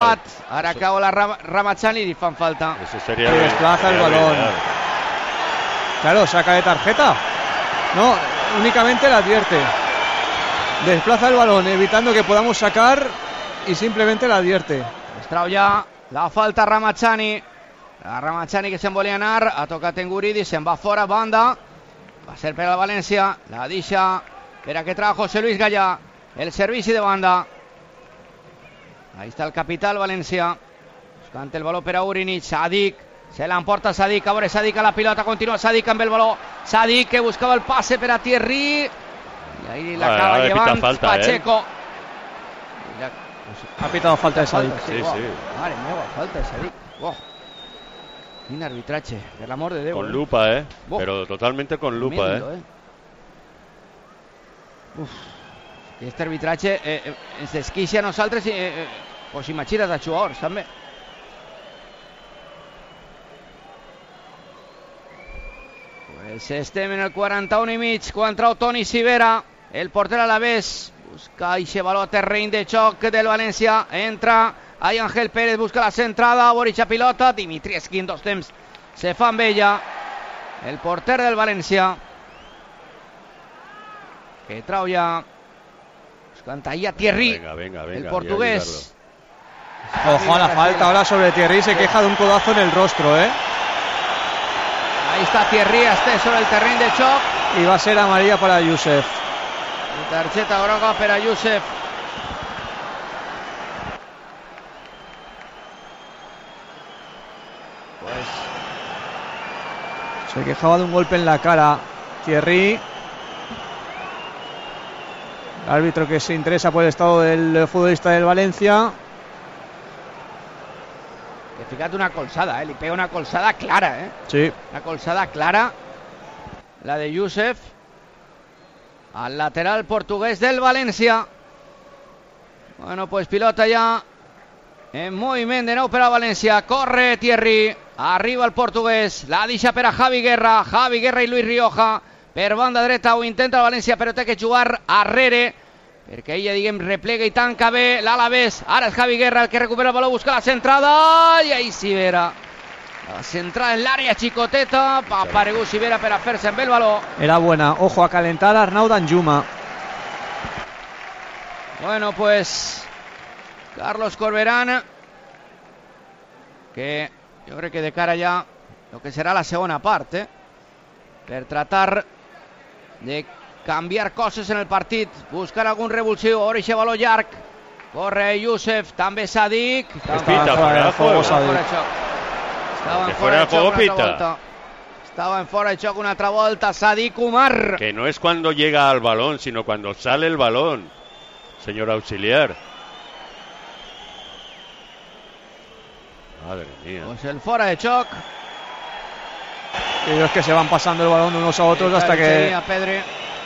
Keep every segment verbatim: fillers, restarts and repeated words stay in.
Pat. Ara cau la Ram Ramachani y fan falta. Eso sería y desplaza el balón. Claro, saca de tarjeta. No, únicamente la advierte. Desplaza el balón, evitando que podamos sacar y simplemente la advierte. Estrau ja, la falta Ramachani. La Ramachani que se'n volia anar, ha tocat en Guridi, se'n va fora, banda. Va ser per al València, la deixa per a que traga José Luis Gallà. El servici de banda. Ahí está el capital València. Buscant el baló per a Urinic, Sadik. Se l'emporta Sadik, a veure Sadik a la pilota, continua Sadik amb el baló. Sadik que buscava el passe per a Thierry. I ahí l'acaba ah, llevant falta, Pacheco. Eh? La... Ha pitado falta de Sadik. Sí, sí. Wow. Mare meva, falta de Sadik. Wow. Quin arbitratge, per l'amor de Déu. Con eh? lupa, eh. Wow. Pero totalmente con lupa, Tremendo, eh. eh? Uf. Aquest arbitratge eh, eh, ens desquicia a nosaltres i eh, eh, pues imagina't als jugadors també. Pues estem en el quaranta-un i mig quan trau Toni Sivera, el porter alavés busca ixe baló a terreny de xoc del València, entra ahí Ángel Pérez, busca la centrada, Boricha pilota, Dimitrievski en dos temps se fa amb ella, el porter del València que trau ja buscant ahí a Thierry, venga, venga, venga, el portugués. Ojo a la falta ahora sobre Thierry, se queja de un codazo en el rostro, eh. Ahí está Thierry, este sobre el terreny de xoc. Y va a ser amarilla para Youssef. I targeta groga per a Youssef. Pues se quejaba de un golpe en la cara Thierry. El árbitro que se interesa por el estado del futbolista del Valencia. que fíjate una colzada, eh, le pega una colzada clara, eh. Sí. Una colzada clara, la de Youssef al lateral portugués del València. Bueno, pues pilota ja en moviment de nou per al València. Corre Thierry, arriba el portuguès, la deixa per a Javi Guerra, Javi Guerra i Luis Rioja per banda dreta, ho intenta el València però té que jugar arrere perquè ella, diguem, replega i tanca bé l'Alavés. Ara és Javi Guerra el que recupera el baló, busca la centrada i ahí Sivera, la centrada en l'àrea xicoteta, ha aparegut Sivera per a fer-se amb el baló. Era buena, ojo a calentar a Arnau Danjuma. Bueno, pues Carlos Corberán, que jo crec que de cara ja lo que serà la segona part, eh? per tratar de canviar coses en el partit, buscar algun revulsiu. Ara eixe baló llarg, corre Youssef, també Sadik. Pita, fuera de juego. Estava en fora de xoc una altra volta. Estaba en fora de xoc una altra volta Sadik Umar. Que no es cuando llega al balón, sino cuando sale el balón, señor auxiliar. Madre mía. Pues el fora de xoc. Y ellos que se van pasando el balón de unos a otros hasta que... Pedri.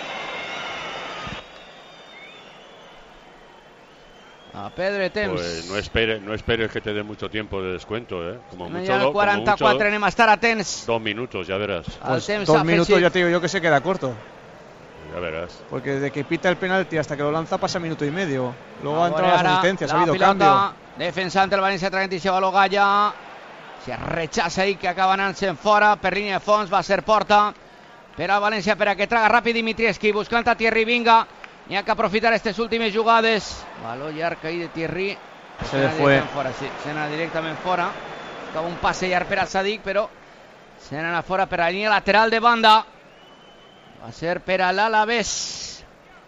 A Pedri temps. Pues no esperes, no esperes que te dé mucho tiempo de descuento, ¿eh? Como mucho, Ja el quaranta-quatre anem a estar atents. Dos minutos, ya verás. Pues dos minutos ya te digo yo que se queda corto. Ya verás. Porque desde que pita el penalti hasta que lo lanza pasa minuto y medio. Luego han entrado las asistencias, ha habido cambio. Defensant el València traient i baló Gallà. Se rechaça ahí que acaba anant-se'n fora per línia de fons, va ser porta per al València per a que traga ràpid Dimitrievski, buscant a Thierry, vinga, n'hi ha que aprofitar aquestes últimes jugades. Baló llarg ahí de Thierry, se le fue fora, sí, se n'ha directament fora, acaba un passe llarg per a Sadik, però se n'ha fora per a la línia lateral de banda, va ser per a l'Alavés.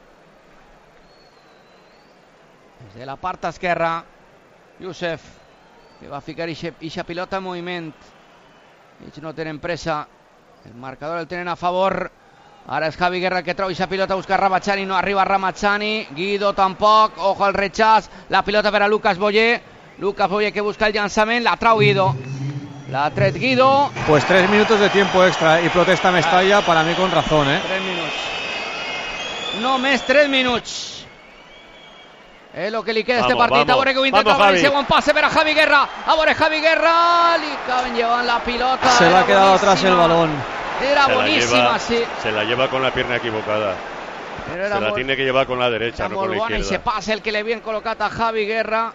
Des de la part esquerra Youssef, que va a ficar ixa pilota en moviment. Ells no tenen pressa, el marcador el tenen a favor. Ara és Javi Guerra el que trau ixa pilota, busca Ramachani, no arriba Ramachani, Guido tampoc, ojo al rechaç, la pilota per a Lucas Boyer, Lucas Boyer que busca el llançament, la trau Guido, la tret Guido. Pues tres minutos de tiempo extra y protesta Mestalla, para mí con razón, eh. Tres minuts, només tres minuts. És el que li queda a este partit. A veure que ho intenta el València, bon passe per a Javi Guerra, a veure Javi Guerra, li acaben llevant la pilota. Se le ha quedado atrás el balón. Era se boníssima, lleva, sí. Se la lleva con la pierna equivocada. Se la molt, tiene que llevar con la derecha, no con la izquierda. I se passa el que li havien col·locat a Javi Guerra.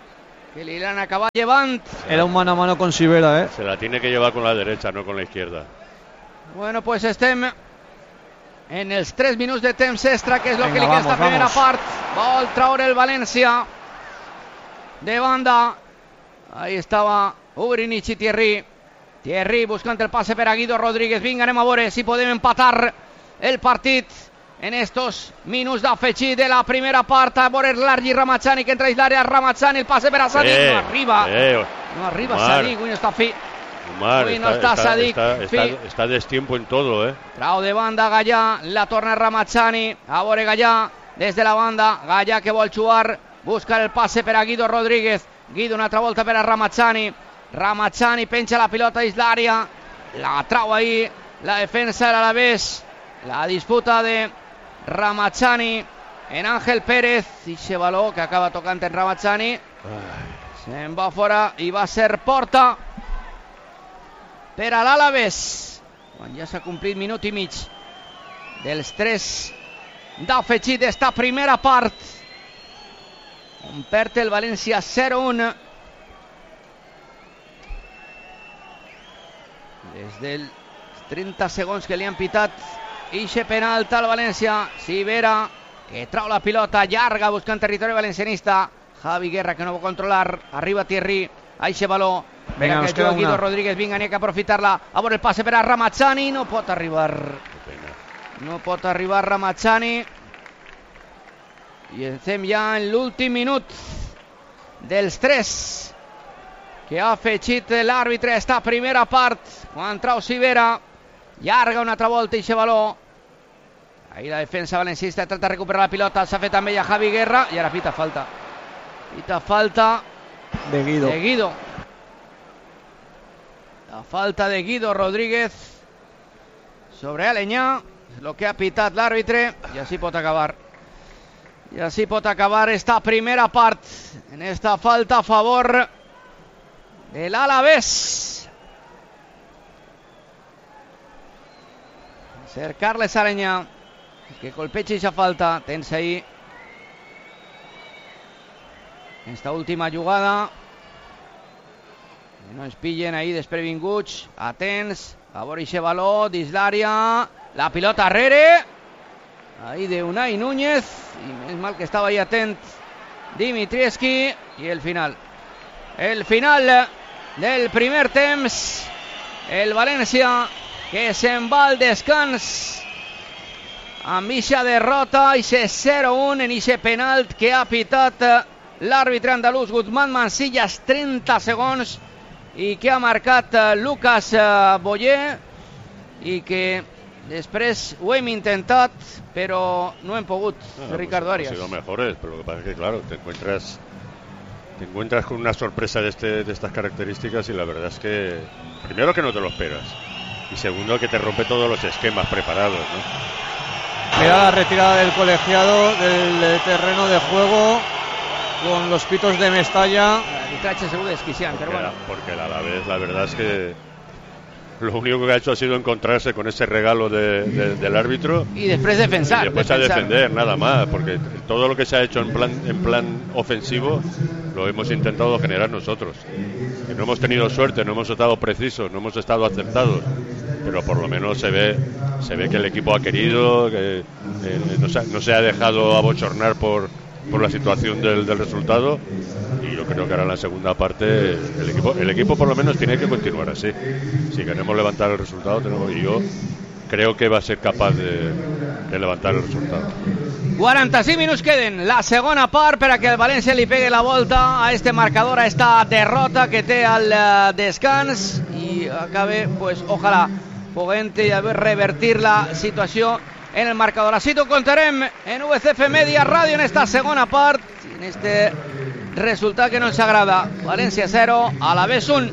que Lilian acaba llevant. Era un mano a mano con Sivera, eh? Se la tiene que llevar con la derecha, no con la izquierda. Bueno, pues estem en els tres minuts de temps extra, que és el Venga, que li queda esta vamos, primera vamos. part. Vol traure el València de banda. Ahí estava Ubrinic i Thierry. Thierry buscant el passe per a Guido Rodríguez. Vinga, anem a veure si podem empatar el partit en estos minuts d'afegit de la primera part. A veure Largi Ramazani, que entra a l'àrea. Ramazani, el passe per a Sadik. Eh, no arriba. eh, No arriba Omar. Sadik. Avui no està fi. Omar, Avui no está, està Sadik. está, está, fi. está, está destiempo en todo, ¿eh? Trau de banda Gallà, la torna Ramazani. A veure Gallà des de la banda. Gallà que vol jugar, busca el passe per a Guido Rodríguez. Guido una altra volta per a Ramazani. Ramazani penja la pilota dins l'àrea. La trau ahí la defensa de l'Alavés. La disputa de Ramazani en Ángel Pérez. I se baló que acaba tocant en Ramazani. Se'n va fora i va ser porta per a l'Alavés, quan ja s'ha complit minut i mig dels tres d'afegit d'esta primera part, on perd el València zero un. Des dels trenta segons que li han pitat ixe penalt al València. Sivera, que trau la pilota llarga buscant territori valencianista. Javi Guerra, que no vol controlar. Arriba Thierry, a ixe baló. Venga, que nos queda Guido una. Rodríguez, vinga, n'hi ha que aprofitar-la. A veure el passe per a Ramazani, no pot arribar. No pot arribar Ramazani. I estem ja en l'últim minut dels tres que ha afegit l'àrbitre esta primera part, quan trau Sivera, llarga una altra volta i se baló. Ahí la defensa valencista trata de recuperar la pilota, s'ha fet també ja Javi Guerra i ara pita falta. Pita falta De Guido. de Guido. La falta de Guido Rodríguez sobre Aleñà, és el que ha pitat l'àrbitre, i així pot acabar. I així pot acabar esta primera part, en esta falta a favor de l'Alavés. Ser Carles Aleñà, que colpeja esa falta. Tens ahí esta última jugada, que no ens pillen ahí desprevinguts. Atents, a veure ixe baló dins l'àrea, la pilota arrere ahí de Unai Núñez, i més mal que estava ahí atent Dimitrievski. I el final el final del primer temps, el València que se'n va al descans amb ixa derrota, ixe zero un en ixe penalt que ha pitat l'àrbitre andalús Guzmán Mancillas, trenta segons, i que ha marcat Lucas Boyer, i que després ho hem intentat però no hem pogut. Ah, Ricardo pues, Arias. han sido mejores, pero lo que pasa es que claro, te encuentras te encuentras con una sorpresa de este de estas características y la verdad es que primero que no te lo esperas y segundo que te rompe todos los esquemas preparados, ¿no? Mira la retirada del colegiado del terreno de juego con los pitos de Mestalla. L'arbitratge segur desquiciant, Porque, però bueno. porque a la vez la verdad es que lo único que ha hecho ha sido encontrarse con ese regalo de, de, del árbitro I després defensar. y después a defensar. defender, nada más, porque todo lo que se ha hecho en plan en plan ofensivo lo hemos intentado generar nosotros. Que no hemos tenido suerte, no hemos estado precisos, no hemos estado acertados, pero por lo menos se ve se ve que el equipo ha querido, que eh, no, se, no se ha dejado abochornar por, por la situación del, del resultado, y yo creo que ahora en la segunda parte el equipo el equipo por lo menos tiene que continuar así. Si queremos levantar el resultado, tenemos, y yo creo que va a ser capaz de, de levantar el resultado. quaranta-cinc minuts queden, la segona part, per a que el València li pegui la volta a este marcador, a esta derrota que té al uh, descans, i acabe, pues, ojalà, poguent revertir la situació en el marcador. Així t'ho contarem en U C F Media Ràdio en esta segona part, en este resultat que no ens agrada. València zero, Alavés un.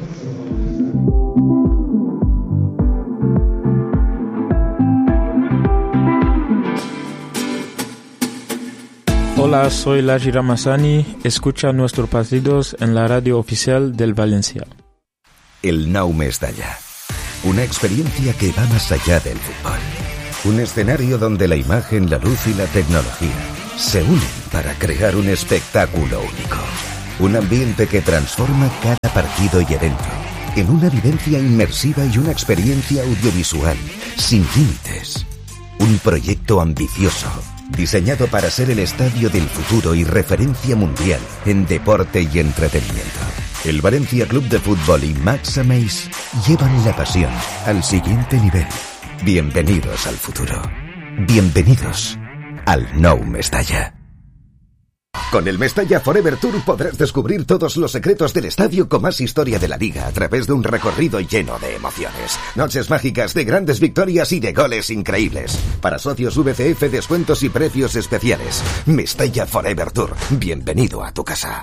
Hola, soy Largi Ramazani. Escucha nuestros partidos en la radio oficial del Valencia. El Nou Mestalla. Una experiencia que va más allá del fútbol. Un escenario donde la imagen, la luz y la tecnología se unen para crear un espectáculo único. Un ambiente que transforma cada partido y evento en una vivencia inmersiva y una experiencia audiovisual sin límites. Un proyecto ambicioso, diseñado para ser el estadio del futuro y referencia mundial en deporte y entretenimiento. El Valencia Club de Fútbol y Max Ameis llevan la pasión al siguiente nivel. Bienvenidos al futuro. Bienvenidos al Nou Mestalla. Con el Mestalla Forever Tour podrás descubrir todos los secretos del estadio con más historia de la liga a través de un recorrido lleno de emociones. Noches mágicas de grandes victorias y de goles increíbles. Para socios V C F, descuentos y precios especiales. Mestalla Forever Tour. Bienvenido a tu casa.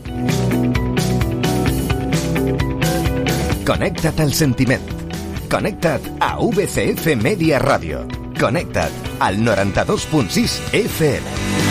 Connecta't al sentiment. Connecta't a V C F Media Radio. Connecta't al noranta-dos punt sis F M.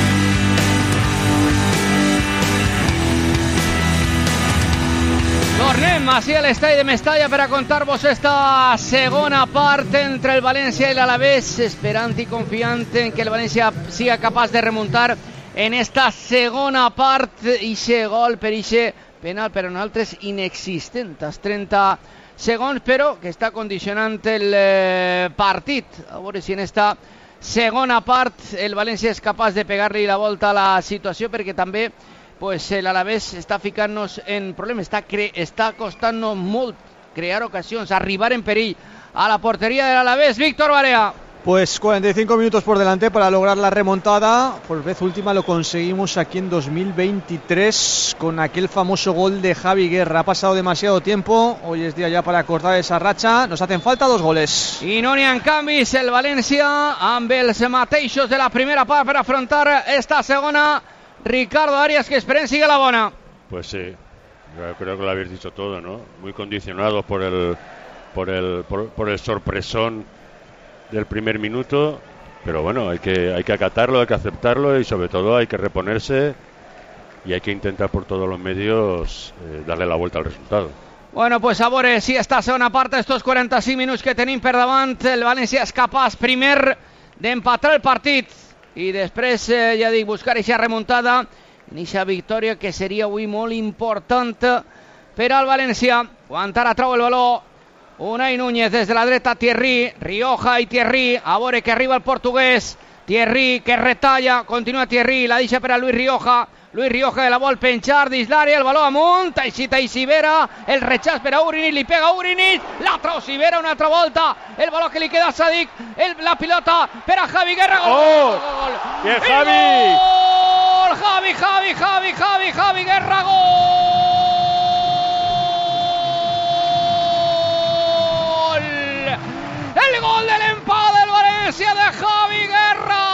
Tornem així a l'estadi de Mestalla per a contar-vos esta segona part entre el València i l'Alavés, esperant i confiant en que el València siga capaç de remuntar en esta segona part. Ixe gol per ixe penal per a nosaltres inexistent, als trenta segons, però que està condicionant el eh, partit. A veure si en esta segona part el València és capaç de pegar-li la volta a la situació, perquè també pues l'Alavés està ficant-nos en problemes, està, cre està costant-nos molt crear ocasions, arribar en perill a la portería de l'Alavés. Víctor Barea. Pues cuarenta y cinco minutos por delante para lograr la remontada. Por vez última lo conseguimos aquí en dos mil veintitrés con aquel famoso gol de Javi Guerra. Ha pasado demasiado tiempo, hoy es día ya para cortar esa racha. Nos hacen falta dos goles. I no n'hi ha canvis, el València amb els mateixos de la primera part per afrontar esta segona. Ricardo Arias, que esperen sigue la bona. Pues sí, yo creo que lo habéis dicho todo, ¿no? Muy condicionados por el, por el, por, por el sorpresón del primer minuto, pero bueno, hay que, hay que acatarlo, hay que aceptarlo y sobre todo hay que reponerse y hay que intentar por todos los medios eh, darle la vuelta al resultado. Bueno, pues a veure si esta segona part, estos quaranta-cinc minuts que tenim per davant, el València és capaç primer d'empatar el partit i després, eh, ja dic, buscar aquesta remuntada, aquesta victòria que seria avui molt important per al València. Quan ara trau el baló Unai Núñez des de la dreta, Thierry, Rioja i Thierry, a veure que arriba el portuguès, Thierry que retalla, continua Thierry, la deixa per a Luis Rioja, Luis Rioja que la vol penjar dins l'àrea, el baló amunt, aixita i Sivera, el rechaç per a Urinis, li pega Urinis, la trau Sivera una altra volta, el baló que li queda a Sadik, el, la pilota per a Javi Guerra, gol, ¡Oh! gol, gol, gol. ¡Bien, Javi! Gol, Javi, Javi, Javi, Javi, Javi Guerra, gol. El gol del empate del València de Javi Guerra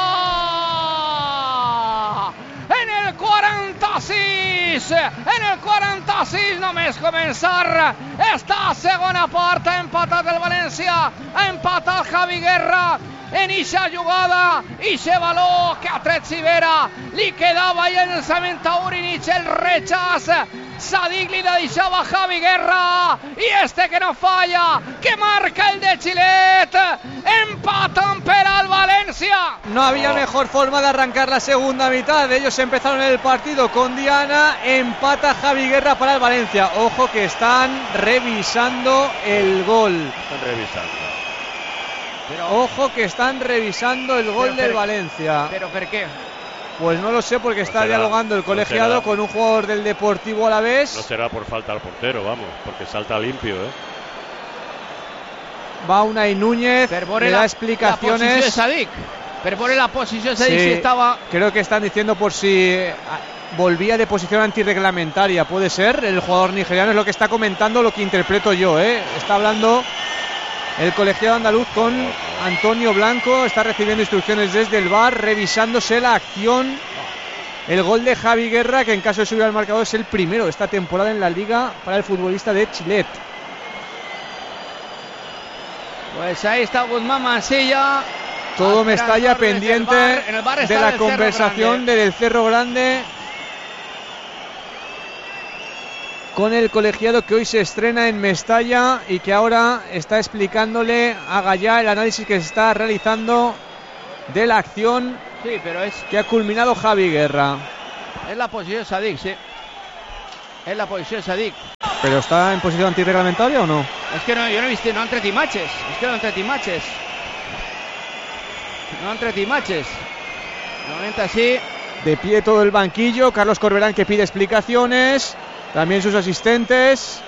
en el quaranta-sis, en el quaranta-sis només començar esta segona part. Ha empatat el València, ha empatat Javi Guerra en ixa jugada, ixe baló que ha tret Sivera, li quedava i el llançament a Urinis, el rechaç Sadik li deixava Javi Guerra i este que no falla, que marca el de Chilet, empatan per al Valencia. No había mejor forma de arrancar la segunda mitad. Ellos empezaron el partido con Diana, empata Javi Guerra para el Valencia. Ojo que están revisando el gol. Están revisando. Pero, Ojo que están revisando el gol pero, del pero, Valencia. ¿Pero por qué? Pues no lo sé, porque No está será, dialogando el no colegiado será. con un jugador del Deportivo Alavés. No será por falta al portero, vamos, porque salta limpio, ¿eh? Va Unai Núñez, Per le veure da la, explicaciones. la posició de Sadik. Per veure la posició de Sadik, Sí, si estava... creo que están diciendo por si eh, volvía de posición antirreglamentaria. Puede ser, el jugador nigeriano es lo que está comentando, lo que interpreto yo, ¿eh? Está hablando el colegiado andaluz con Antonio Blanco, está recibiendo instrucciones desde el V A R, revisándose la acción. El gol de Javi Guerra, que en caso de subir al marcador es el primero de esta temporada en la liga para el futbolista de Chilet. Pues ahí está Guzmán Mansilla. Todo Al Mestalla transfer desde el pendiente bar, en el bar está de la el Cerro conversación Grande. de del Cerro Grande con el colegiado que hoy se estrena en Mestalla y que ahora está explicándole a Gallá el análisis que se está realizando de la acción Sí, pero es, que ha culminado Javi Guerra. es la posición de Sadik, sí. en la posición Sadik. ¿Pero está en posición antirreglamentaria o no? Es que no, yo no he visto, no entre timaches. Es que no entre timaches. No entre timaches. De momento así. De pie todo el banquillo. Carlos Corberán, que pide explicaciones. También sus asistentes.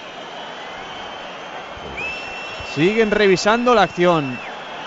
Siguen revisando la acción.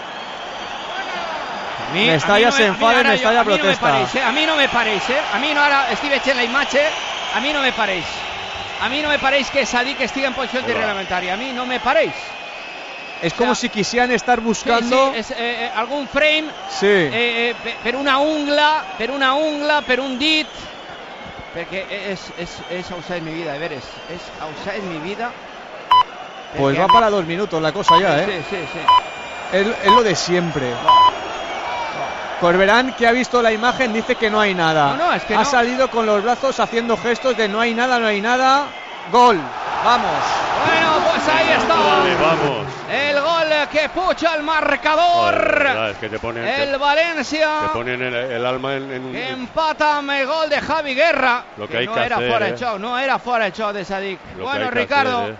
A mí, Mestalla a mí no se enfada y Mestalla a mí protesta. No me paréis, eh. A mí no me paréis, eh. A mí no ahora estive echando la imagen. A mí no me paréis. A mí no me paréis que Sadik esté en posición reglamentaria. A mí no me paréis. Es como o sea, si quisieran estar buscando sí, sí, es, eh, eh, algún frame sí. eh, eh, per una ungla, per una ungla, per un dit. Porque es, es, es outside mi vida, de veres. Es outside mi vida. Pues va para dos minutos la cosa ya, sí, ¿eh? Sí, sí, sí. Es, es lo de siempre. No. No. Corberán, que ha visto la imagen, dice que no hay nada. No, no, es que ha no. salido con los brazos haciendo gestos de no hay nada, no hay nada. Gol. Vamos. Bueno, pues ahí está. Vale, vamos. El gol que pucha el marcador. Joder, verdad, es que te ponen, el te, Valencia. Te ponen el, el alma en, en un. Empata el gol de Javi Guerra. Lo que, que hay no que era hacer, fuera eh. de show, no era fuera de show de Sadik. Lo bueno, que Ricardo. Hacer, eh.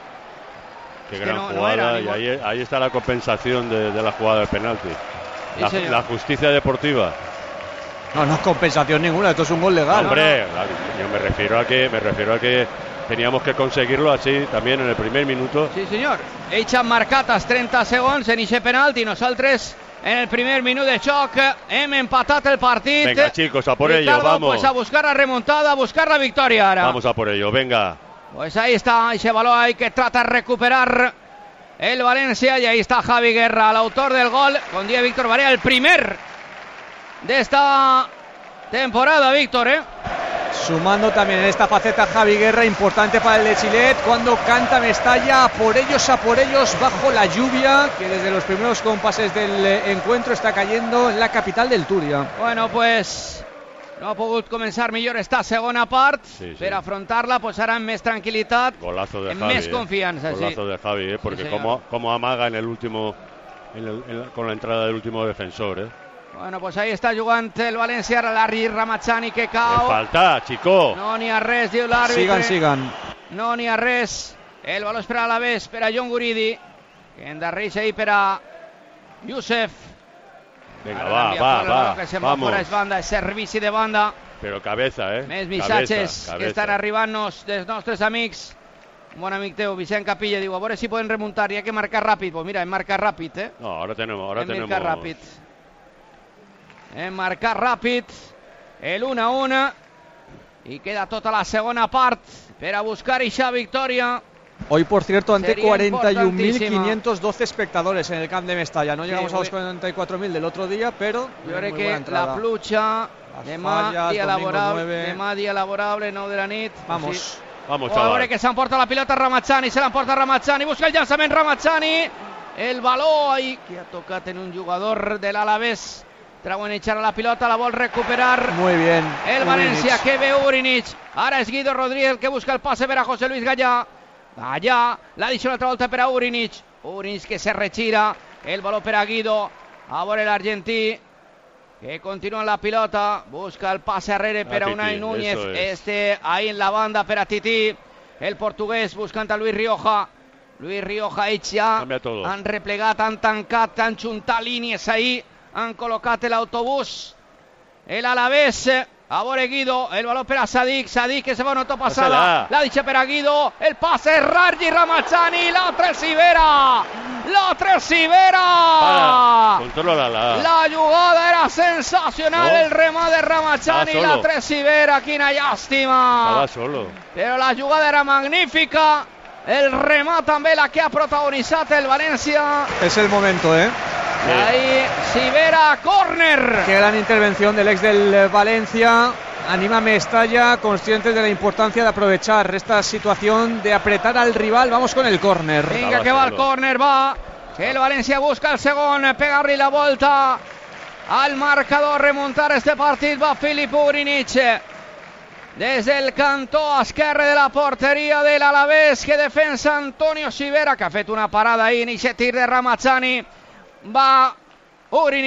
Qué es gran que no, jugada. no y ahí, ahí está la compensación de, de la jugada del penalti. La, sí, la justicia deportiva. No, no es compensación ninguna, esto es un gol legal. Hombre, no, no. yo me refiero a que me refiero a que teníamos que conseguirlo así también en el primer minuto. Sí, señor. Echan marcatas trenta segons en ese penalti. Nosaltres en el primer minuto de xoc hem empatat el partit. Venga, chicos, a por Ricardo, ello, vamos. Pues a buscar la remontada, a buscar la victoria ahora. Vamos a por ello, venga. Pues ahí está ese balón ahí que trata de recuperar el Valencia. Y ahí está Javi Guerra, el autor del gol, con Diego Víctor Barea, el primer de esta temporada, Víctor, ¿eh? Sumando también en esta faceta Javi Guerra, importante para el de Chilet, cuando canta Mestalla, a por ellos, a por ellos, bajo la lluvia, que desde los primeros compases del encuentro está cayendo en la capital del Túria. Bueno, pues no ha pogut començar millor esta segona part, sí, sí. per afrontar-la, pues ara amb més tranquil·litat, Golazo de amb Javi, més confiança. Eh. Golazo sí. de Javi, eh, porque sí, como, como amaga en el último, en el, en la, con la entrada del último defensor, eh. Bueno, pues ahí està jugant el València, ara l'Arri Ramazzani que cau. Me falta, chico. No n'hi ha res, diu l'àrbitre. Sigan, sigan. No n'hi ha res. El baló és per a l'Alavés, per a John Guridi, que endarreix ahí per a Youssef. Venga, va, va, va. Que se vamos. fora és banda, és servici de banda. Pero cabeza, eh. Més missatges cabeza, cabeza. que estan arribant-nos dels nostres amics. Un bon amic teu, Vicent Capilla, diu, a veure si poden remuntar, hi ha que marcar ràpid. Pues mira, hem marcat ràpid, eh? No, ahora tenemos, ahora hem tenemos. marcat ràpid. Hem marcat ràpid el uno a uno i queda tota la segona part per a buscar eixa victòria. Hoy, por cierto, ante Sería cuarenta y un mil quinientos doce espectadores en el camp de Mestalla. No Sí, llegamos a los muy... cuarenta y cuatro mil del otro día, pero jo crec que la pluja, demà fallas, dia laborable, nueve. demà dia laborable, nou de la nit. Vamos. Sí. Vamos, A chaval. veure que s'emporta la pilota Ramazzani, se l'emporta Ramazzani, busca el llançament Ramazzani, el baló ahí que ha tocat en un jugador de l'Alavés. Trauen echar a la pilota, la vol recuperar. Muy bien. El Valencia que ve Urinic. Ara és Guido Rodríguez el que busca el passe per a José Luis Gallà. Gallà l'ha deixat una altra volta per a Urinic. Urinic que se retira. El baló per a Guido. A veure l'argentí que continua en la pilota. Busca el passe arrere per a Unai Núñez. Este ahí en la banda per a Tití. El portuguès buscant a Luis Rioja. Luis Rioja ells ja han replegat, han tancat, han juntat línies ahí. Han col·locat l'autobús. El Alavés. A veure Guido, el baló per a Sadik. Sadik que se va una passada. La deixa per a Guido. El passe Rargi Ramazzani. L'altre Sivera. L'altre Sivera. Contrólala. La jugada era sensacional. Oh. El remat de Ramazzani. L'altre Sivera. Quina llàstima. Estava solo. Però la jugada era magnífica. El remat també la que ha protagonitzat el València. Es el momento, ¿eh? Sí. Ahí Sivera, córner. Qué gran intervención del ex del Valencia. Anima Mestalla, conscientes de la importancia de aprovechar esta situación, de apretar al rival. Vamos con el córner. Venga, que va el córner, va. El Valencia busca el segon, pegar-li la volta al marcador, remuntar este partit. Va Filip Urinic. Des del cantó esquerre de la porteria de l'Alavés, que defensa Antonio Sivera, que ha fet una parada ahí en aquest tir de Ramazzani. Va Urinic,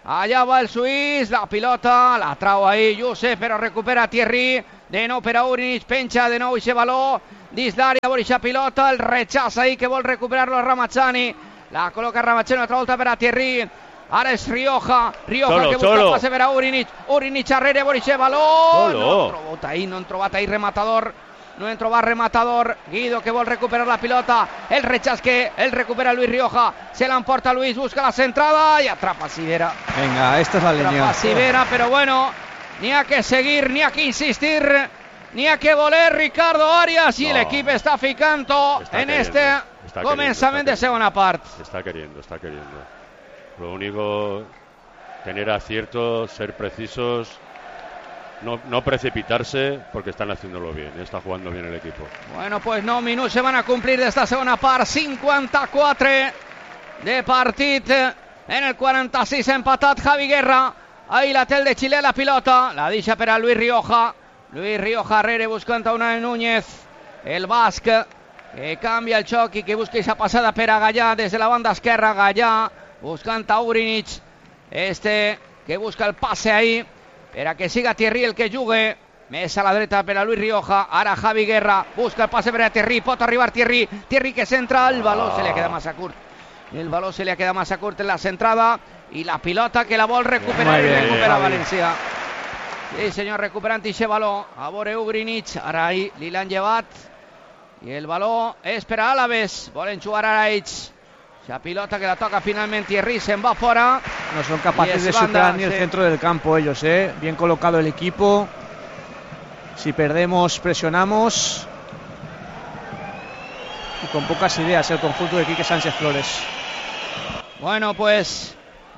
Allá va el suís, la pilota, la trau ahí Yusef, però recupera Thierry, de nou per a Urinic, penja de nou i se baló dins l'àrea, Borisha pilota, el rechaç ahí que vol recuperar-lo Ramazzani, la col·loca Ramazzani una altra volta per a Thierry, ara és Rioja, Rioja solo, que busca solo. el passe per a Urinic, Urinic arrere, Borisha baló, Solo. no han trobat ahí, no han trobat ahí rematador, no han trobat rematador, Guido que vol recuperar la pilota, el rechaç que el recupera Luis Rioja, se l'emporta Luis, busca la centrada i atrapa Sivera. Venga, esta es la línea. Atrapa Sivera, pero bueno, ni ha que seguir, ni ha que insistir, ni ha que voler Ricardo Arias y No. el equipo está ficando Está en queriendo, este está comenzament queriendo, de segona part. Está queriendo, está queriendo. Lo único, tener aciertos, ser precisos, no, no precipitarse, porque están haciéndolo bien, está jugando bien el equipo. Bueno, pues nou minuts se van a complir d'esta segona part, cinquanta-quatre de partit, en el quaranta-sis empatat Javi Guerra, ahí la té el de Xile la pilota, la deixa per a Luis Rioja, Luis Rioja arrere buscant a Unai Núñez, el basc, que canvia el xoc i que busca esa passada per a Gallà des de la banda esquerra, Gallà buscant a Urinic, este que busca el passe ahí, per a que siga Thierry el que jugue, més a la dreta per a Luis Rioja, ara Javi Guerra, busca el passe per a Thierry, pot arribar Thierry, Thierry que centra, el baló se li queda massa curt, el baló se li queda massa curt en la centrada, i la pilota que la vol recuperar, Muy i bien, recupera Javi. València. Sí senyor, recuperant ixe baló, a veure Ugrinic, ara ahí li l'han llevat, i el baló és per a Alaves, volen jugar ara ells, la pilota que la toca finalment Thierry, se'n va fora. No son Y capaces es de banda, superar ni el sí. centro del campo ellos, ¿eh? Bien colocado el equipo. Si perdemos, presionamos. Y con pocas ideas el conjunto de Quique Sánchez Flores. Bueno, pues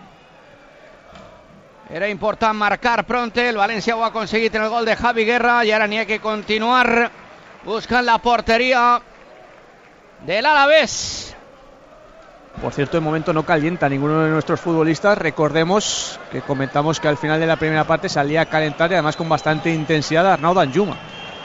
era important marcar pronte, el València ho ha aconseguit en el gol de Javi Guerra i ara n'hi ha que continuar buscant la porteria del Alavés. Por cierto, de momento no calienta ninguno de nuestros futbolistas. Recordemos que comentamos que al final de la primera parte salía a calentar y además con bastante intensidad Arnau Danjuma.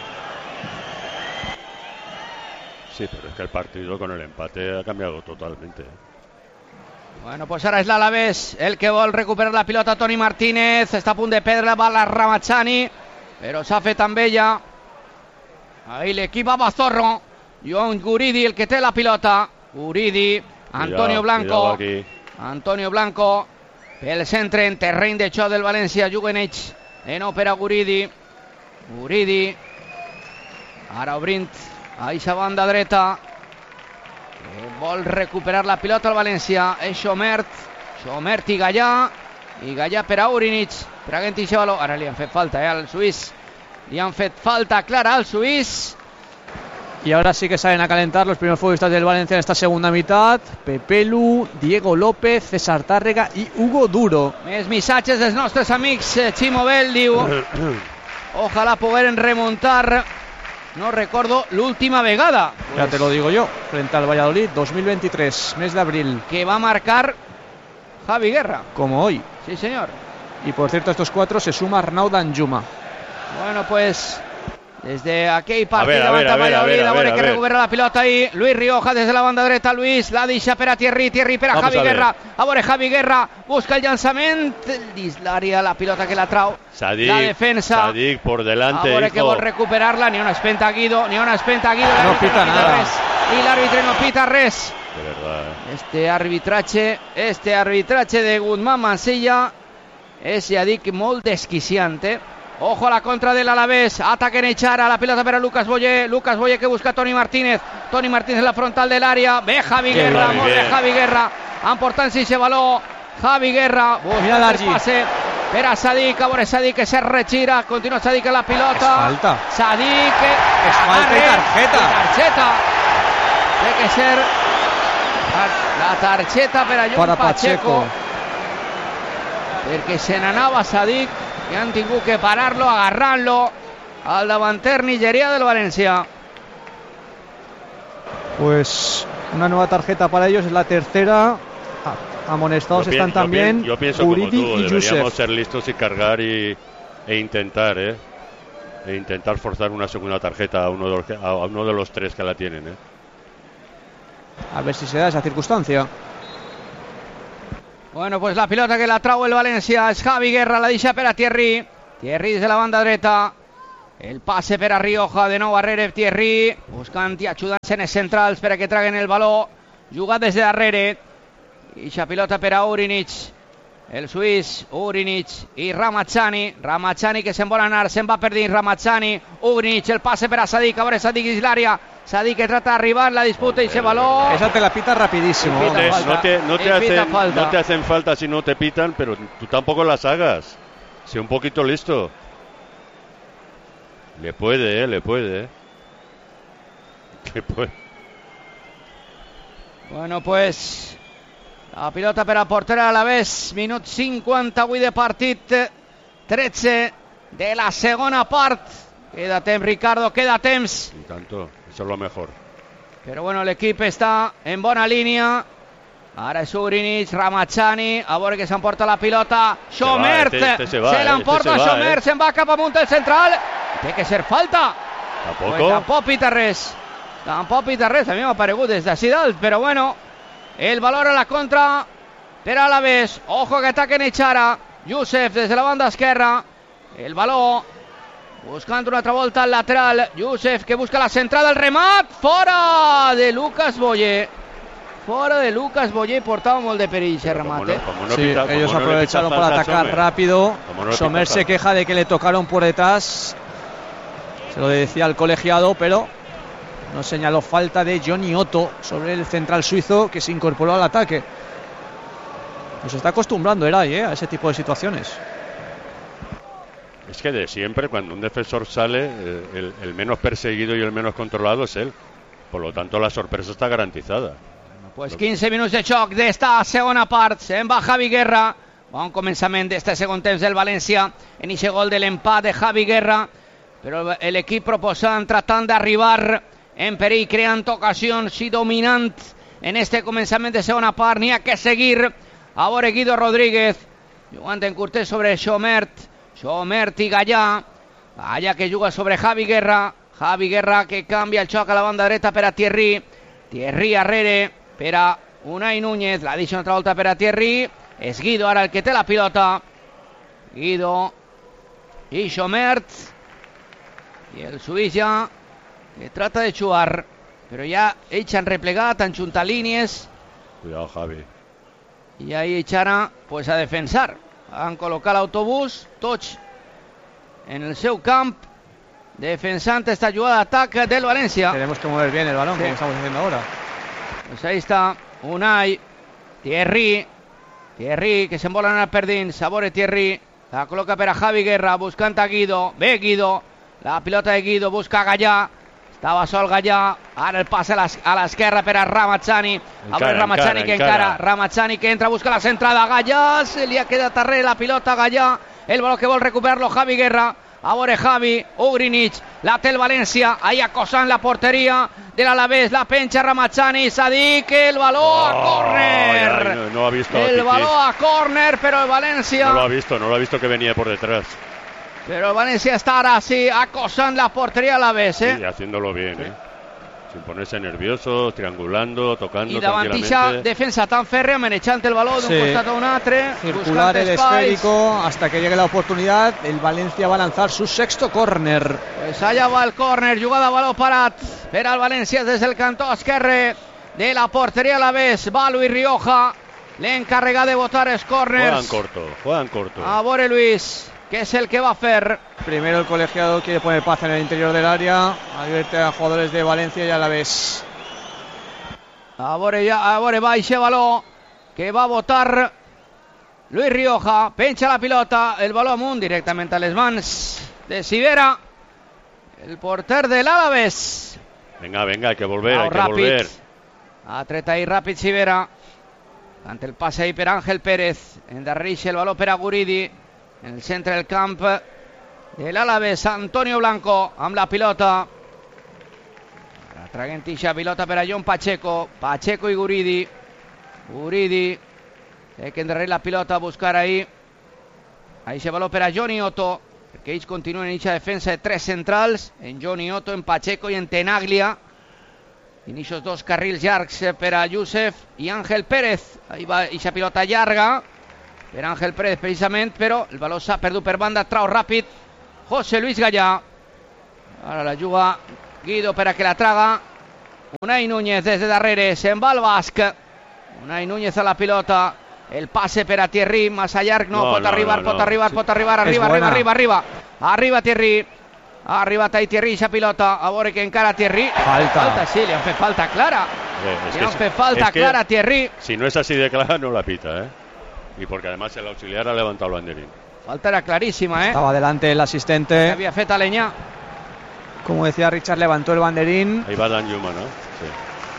Sí, pero es que el partido con el empate ha cambiado totalmente. Bueno, pues ara és l'Alavés el que vol recuperar la pilota. Toni Martínez està a punt de perdre, va la Ramazzani, però s'ha fet amb ella. Ahí l'equip va Bazorro, Joan Guridi el que té la pilota, Guridi, Antonio Cuidado, Blanco, cuidado aquí. Antonio Blanco pel centre en terreny de xoc del València, juguen ells de nou per a Guridi, Guridi ara obrint a eixa banda dreta, que vol recuperar la pilota al València, és Xomert, Xomert i Gallà, i Gallà per a Urinic, traguent ixe baló, ara li han fet falta eh, al suís, li han fet falta clara al suís. Y ahora sí que salen a calentar los primeros futbolistas del Valencia en esta segunda mitad. Pepelu, Diego López, César Tárrega y Hugo Duro. Més missatges dels nostres amics. Ximo Bell diu ojalà pogueren remuntar, no recordo l'última vegada Ya te lo digo yo, frente al Valladolid, dos mil veintitrés, mes de abril, que va a marcar Javi Guerra. como hoy. Sí señor. Y por cierto, a estos cuatro se suma Arnau Danjuma. Bueno, pues desde aquell A partit ver, a davant ver, a el ver, a Valladolid, ver, a a veure ver, a que ver. recupera la pilota ahí, Luis Rioja desde la banda dreta, Luis, la deixa per a Thierry, Thierry per a Vamos Javi a ver. Guerra, a veure Javi Guerra, busca el llançament, dins l'àrea, la pilota que la trau, Sadik, la defensa, Sadik por a delante, veure que hijo. vol recuperar-la, ni una espenta Guido, ni una espenta Guido, No l'àrbitre pita nada. res, i l'àrbitre no pita res. De verdad, eh. Este arbitraje, este arbitraje de Guzmán Mansilla es, ja dic, molt desquiciante. Ojo a la contra del Alavés, ataquen Echara, la pelota para Lucas Boyer, Lucas Boyer que busca a Toni Martínez, Toni Martínez en la frontal del área, ve Javi Bien, Guerra, Javi, molt bé bien. Javi Guerra, emportant-se ese baló, Javi Guerra, busca Mira el Dargi. pase per a Sadik, a veure Sadik que se retira, continua Sadik en la pilota, Es falta. Sadik que Es falta y agarre, tarjeta. i targeta, té que ser la targeta per a Jon Para Pacheco, Pacheco. perquè se n'anava Sadik i han tingut que parar-lo, agarrar-lo al davanter nigerià del València. Pues una nueva tarjeta para ellos, es la tercera. Ah, amonestados Yo pi- están yo también pi- Yo pienso como Guridi tú, y deberíamos Yusef. ser listos y cargar y, e intentar, ¿eh? E intentar forzar una segunda tarjeta a uno de los, que- a uno de los tres que la tienen, ¿eh? A ver si se da esa circunstancia. Bueno, pues la pilota que la trau el València és Javi Guerra, la deixa per a Thierry. Thierry des de la banda dreta. El passe per a Rioja, de nou darrere Thierry, buscant i ajudant-se en els centrals per a que traguen el baló. Jugat des de darrere. I la pilota per a Urinic. El suís, Urinic i Ramazzani. Ramazzani que se'n vol anar, se'n va per dins Ramazzani. Urinic, el passe per a Sadik, a veure Sadik dins l'àrea. Sadik que trata de arribar, la disputa y ese balón. Esa te la pita rapidísimo. No te, no te, no te, hacen, falta. no te hacen falta si no te pitan, pero tú tampoco las hagas. Sé un poquito listo. Le puede, eh, le puede. Eh. Le puede. Bueno, pues la pilota per a porter a l'Alavés. Minut cinquanta-vuit de partit. tretze de la segona part. Queda temps, Ricardo, queda temps. Y tanto, eso es lo mejor. Pero bueno, el equipo está en buena línea. Ara és Urinic, Ramazzani, a veure que s'emporta la pilota. Schomert, se, este, este se, se l'emporta este Schomert, eh? Se'n va cap amunt el central. Té que ser falta. Tampoc? Pues tampoc pita res. Tampoc pita res, a mi m'ha paregut des d'ací dalt, però bueno, el valor a la contra per a l'Alavés. Ojo que ataquen Echara. Youssef des de la banda esquerra. El baló buscant una altra volta al lateral. Youssef que busca la centrada, el remat fora de Lucas Boyer. Fora de Lucas Boyer, portaba molt de perill ese remate. No, no sí, pita, ellos no aprovecharon para atacar Sommer. rápido. No Sommer se queja de que le tocaron por detrás. Se lo decía al colegiado, pero no señaló falta de Johnny Otto sobre el central suizo que se incorporó al ataque. Pues se está acostumbrando Eray, ¿eh? a ese tipo de situaciones. Es que de siempre, cuando un defensor sale, el, el menos perseguido y el menos controlado es él. Por lo tanto, la sorpresa está garantizada. Pues quinze minuts de xoc d'esta segona part. Se'n va Javi Guerra. Bon començament d'este segon temps del València. En aquest gol de l'empat de Javi Guerra. Però l'equip proposant, tratant d'arribar en perill, creant ocasions i dominant en este començament de segona part. N'hi ha que seguir. A veure Guido Rodríguez. Jugant en curtet sobre Schomert. Schomert i Gallà. Gallà que juga sobre Javi Guerra. Javi Guerra que canvia el xoc a la banda dreta per a Thierry. Thierry arrere per a Unai Núñez, la deixa una altra volta per a Thierry. És Guido ara el que té la pilota. Guido i Schomert. I el suís ja que trata de jugar, però ja ells han replegat, han juntat línies. Cuidado, Javi. I ahí ells ara pues, a defensar. Han col·locat l'autobús, tots en el seu camp, defensant esta jugada d'atac del València. Tenemos que mover bien el balón, sí. Como estamos haciendo ahora. Pues ahí está Unai, Thierry, Thierry que se'n vol anar per dins, Sabore Thierry, la col·loca per a Javi Guerra, buscant a Guido, ve Guido, la pilota de Guido, busca a Gallà, estava sol Gallà, ara el passe a l'esquerra per a Ramazzani, a veure Ramazzani que encara, Ramazzani que entra, busca la centrada, Gallà, se li ha quedat darrere la pilota a Gallà, el baló que vol recuperar-lo Javi Guerra. A veure Javi, Urinic, la té el València, ahí acosant la porteria de l'Alavés, la pencha Ramazzani, Sadik, el baló oh, a córner. No, no ha visto el baló a córner, pero el València... No lo ha visto, no lo ha visto que venía por detrás. Pero el València está ahora sí acosant la porteria a l'Alavés, eh? Sí, haciéndolo bien, sí. eh. Sin ponerse nervioso, triangulando, tocando i davant ixa defensa tan férrea, manejant el baló d'un sí. costat a un altre, circular el esférico hasta que llegue la oportunidad. El Valencia va a lanzar su sexto córner. Pues allá va el córner, jugada a baló parat per al València des del cantó esquerre de la porteria a la vez. Va Luis Rioja, l'encarregat de botar els córners. Juegan corto, juegan corto. A veure Luis, que es el que va a hacer. Primero el colegiado quiere poner paz en el interior del área, advierte a jugadores de Valencia y a la vez. A veure, ja, a veure va ese baló que va a botar Luis Rioja, pencha la pilota, el baló amunt directament a les mans de Sivera, el porter del Alavés. Venga, venga, hay que volver, Au, hay que ràpid. volver. Ha tret ahí ràpid Sivera, ante el passe ahí per Ángel Pérez, endarreix el baló per a Guridi. En el centre del camp de l'Alavés, Antonio Blanco amb la pilota. Traguent ixa pilota per a John Pacheco. Pacheco i Guridi. Guridi. Té que endarrerir la pilota a buscar ahí. Ahí se baló per a Johnny Otto. Perquè ells continuen en ixa defensa de tres centrals. En Johnny Otto, en Pacheco i en Tenaglia. Inicios dos carrils llargs per a Yusef i Àngel Pérez. Ahí va eixa pilota llarga per Àngel Pérez precisament, però el baló s'ha perdut per banda, trau ràpid José Luis Gallà. Ara la juga Guido per a que la traga Unai Núñez des de darrere, se'n va el basc. Unai Núñez a la pilota, el passe per a Thierry, massa llarg, no, no pot no, arribar, no, no. pot arribar, pot arribar, arriba, arriba, arriba, arriba, arriba Thierry, ha arribat ahí Thierry, eixa pilota, a veure que encara Thierry. Falta. Falta, sí, li han fet falta clara. Eh, li han fet falta clara a Thierry. Si no es así de clara, no la pita, ¿eh? Y porque además el auxiliar ha levantado el banderín. Falta era clarísima, ¿eh? Estaba delante el asistente. Que había fet Aleñà. Como decía Richard, levantó el banderín. Ahí va Danjuma, ¿no? Sí.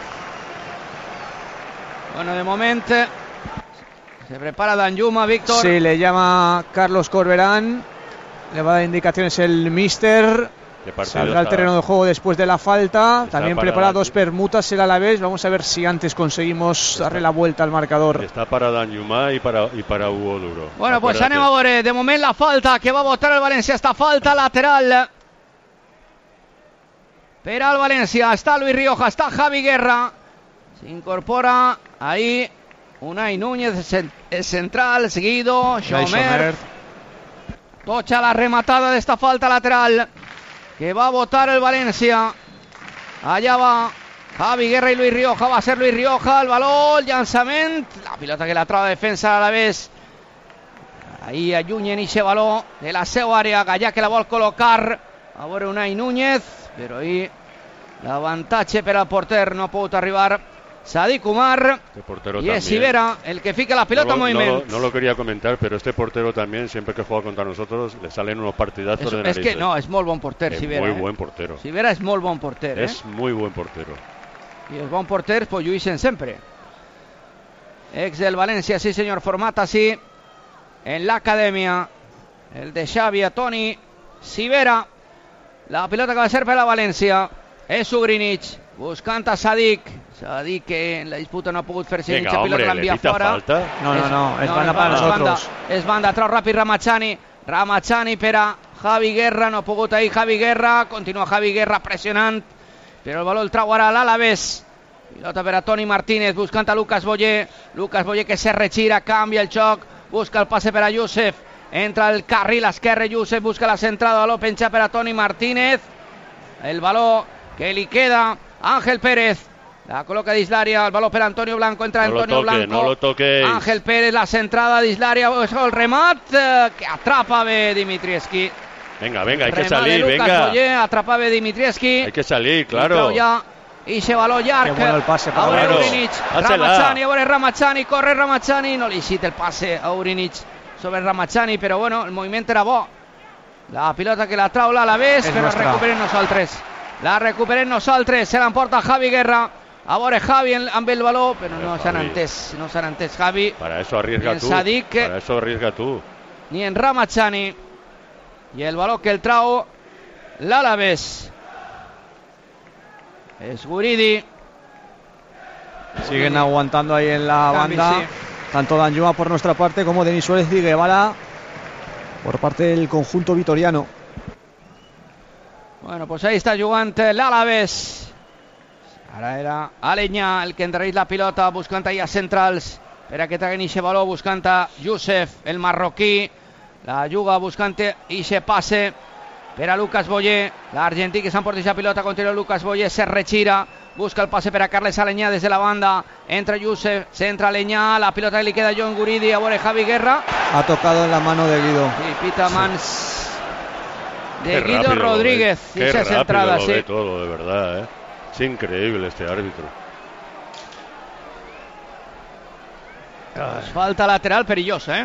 Bueno, de momento se prepara Danjuma, Víctor. Sí, le llama Carlos Corberán. Le va a dar indicaciones el míster. Saldrá al terreno de juego después de la falta. También prepara dos permutas el Alavés. Vamos a ver si antes conseguimos está, darle la vuelta al marcador. Está para Danjuma y para, y para Hugo Duro. Bueno, acuérdate. Pues anem a veure. De moment la falta que va a votar el València. Esta falta lateral per al València. Está Luis Rioja, está Javi Guerra. Se incorpora ahí Unai Núñez, el central, seguido Schomer. Tocha la rematada de esta falta lateral que va a votar el València. Allá va Javi Guerra y Luis Rioja. Va a ser Luis Rioja, el balón, llançament. La pilota que la traba defensa a la vez. Ahí allunyen ese balón de la seva àrea. Gallà que la vol col·locar. A veure Unai Núñez, però ahí l'avantatge per al porter, no ha pogut arribar Sadik Umar. Este portero y es Sivera el que fica la pelota no, en movimiento. No, no lo quería comentar, pero este portero también, siempre que juega contra nosotros, le salen unos partidazos Eso, de narices. Es que no, es muy buen porter, es Sivera. muy eh? buen portero. Sivera es muy buen porter. Es eh? muy buen portero. Y els bons porters, pues lluïssin sempre. Ex del València, sí senyor, format així en l'acadèmia. El de Xavi a Toni Sivera. La pilota que va a ser per la València és Ugrinic, buscant a Sadik. Sadik que en la disputa no ha pogut fer seguir. Venga, hombre, l'envia fora. Falta. No, no, no, es no, banda no, para no, nosotros. Es banda, trau ràpid Ramachani. Ramachani per a Javi Guerra, no ha pogut ahir Javi Guerra. Continua Javi Guerra pressionant, però el baló el trau ara l'Alavés. Pilota per a Toni Martínez, buscant a Lucas Boyer. Lucas Boyer que se retira, canvia el xoc, busca el passe per a Yusef. Entra al carril esquerre, Yusef busca la centrada, baló penja per a Toni Martínez. El baló que li queda Ángel Pérez. La coloca d'Islària, el baló per Antonio Blanco, entra no Antonio lo toque, Blanco. No lo toquéis. Ángel Pérez, la centrada d'Islària, el remat eh, que atrapa bé Dimitrievski. Venga, venga, hay remat que salir, de Lucas venga. Boyer, atrapa bé Dimitrievski. Hay que salir, claro. Y se baló llarg. Qué bueno el pase para a claro. Ugrinic. Ramachani, a veure Ramachani, corre Ramachani. No li cita el passe a Ugrinic sobre Ramachani, però bueno, el moviment era bo. La pilota que la trau l'Alavés, però nuestra. recuperem nosaltres. La recuperem nosaltres, se l'emporta Javi Guerra. A veure Javi amb el baló, però no s'han entès, no s'han entès Javi. Para eso arriesga tú, Sadik, para eso arriesga tú. Ni en Ramachani. Y el baló que el trau l'Alavés. Es Guridi. Siguen aguantando ahí en la Cambi, banda. sí. Tanto Danjuma por nuestra parte como Denis Suárez y Guevara por parte del conjunto vitoriano. Bueno, pues ahí está jugant l'Alavés. Ara era Aleñà el que endarrereix la pilota, buscant allà centrals per a que traguen ixe baló, buscant a Yusef, el marroquí. La juga buscant ixe passe per a Lucas Boyer. L'argentí que s'emporta ixa pilota, continua Lucas Boyer, se retira, busca el passe per a Carles Aleñà des de la banda. Entra Yusef, centra Aleñà, la pilota que li queda a John Guridi, a veure Javi Guerra. Ha tocado en la mano de Guido. Sí, pita mans de Qué Guido rápido Rodríguez. Lo ve. Qué rápido centrada, lo sí. ve todo, de verdad, ¿eh? Es increíble este árbitro. Falta lateral perillosa, ¿eh?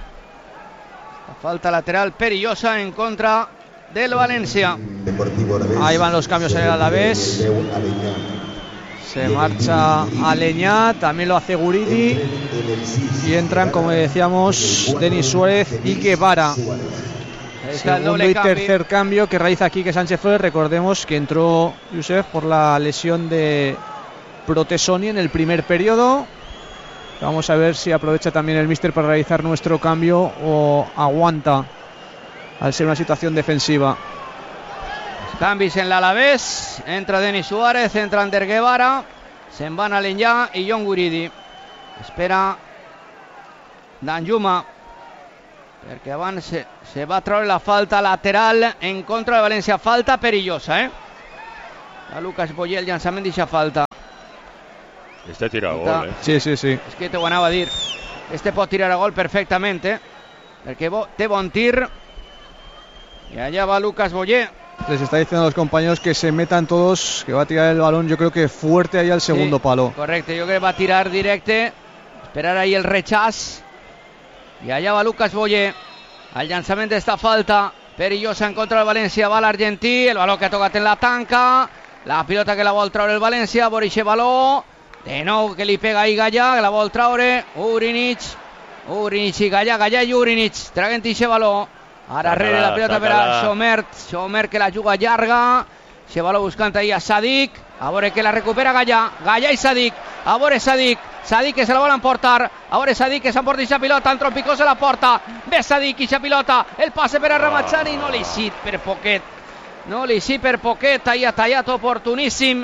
Falta lateral perillosa en contra del València. Ahí van los cambios en el Alavés. Se marcha Aleñà, también lo hace Guridi. Y entran, como decíamos, Denis Suárez y Guevara. Segundo y tercer cambio que realiza Quique Sánchez Flores. Recordemos que entró Yusef por la lesión de Protesoni en el primer periodo. Vamos a ver si aprovecha también el míster para realizar nuestro cambio o aguanta al ser una situación defensiva. Canvis en la Alavés. Entra Denis Suárez, entra Ander Guevara, se'n van Alenyà i John Guridi. Espera Danjuma, perquè abans se, se va treure la falta lateral en contra de València. Falta perillosa, eh? A Lucas Boyer, el llançament deixa falta. Este tira gol, eh? Sí, sí, sí. És que te ho anava a dir. Este pot tirar a gol perfectament, eh? Perquè bo, té bon tir. Y allá va Lucas Boyer. Les está diciendo a los compañeros que se metan todos, que va a tirar el balón, yo creo que fuerte ahí al segundo sí, palo. Correcte, jo crec que va a tirar directe. Esperar ahí el rechaz. Y allá va Lucas Boyer. El llançament d'esta falta perillosa en contra del València. Va l'argentí, el baló que ha tocat en la tanca. La pilota que la vol treure el València. Borixe baló. De nou que li pega ahí Gallà, que la vol treure. Urinic. Urinic i Gallà, Gallà i Urinic. Traguen ixe baló. Ara rere la pilota per a Somert. Somert que la juga llarga. Se baló buscant ahí a Sadik. A veure que la recupera Gallà. Gallà i Sadik. A veure Sadik. Sadik que se la vol emportar. A veure Sadik que s'emporta ixa pilota. En Trompicó se la porta. Ve Sadik ixa pilota. El passe per a Ramazani. No li sit per poquet. No li sit per poquet. Ahí ha tallat oportuníssim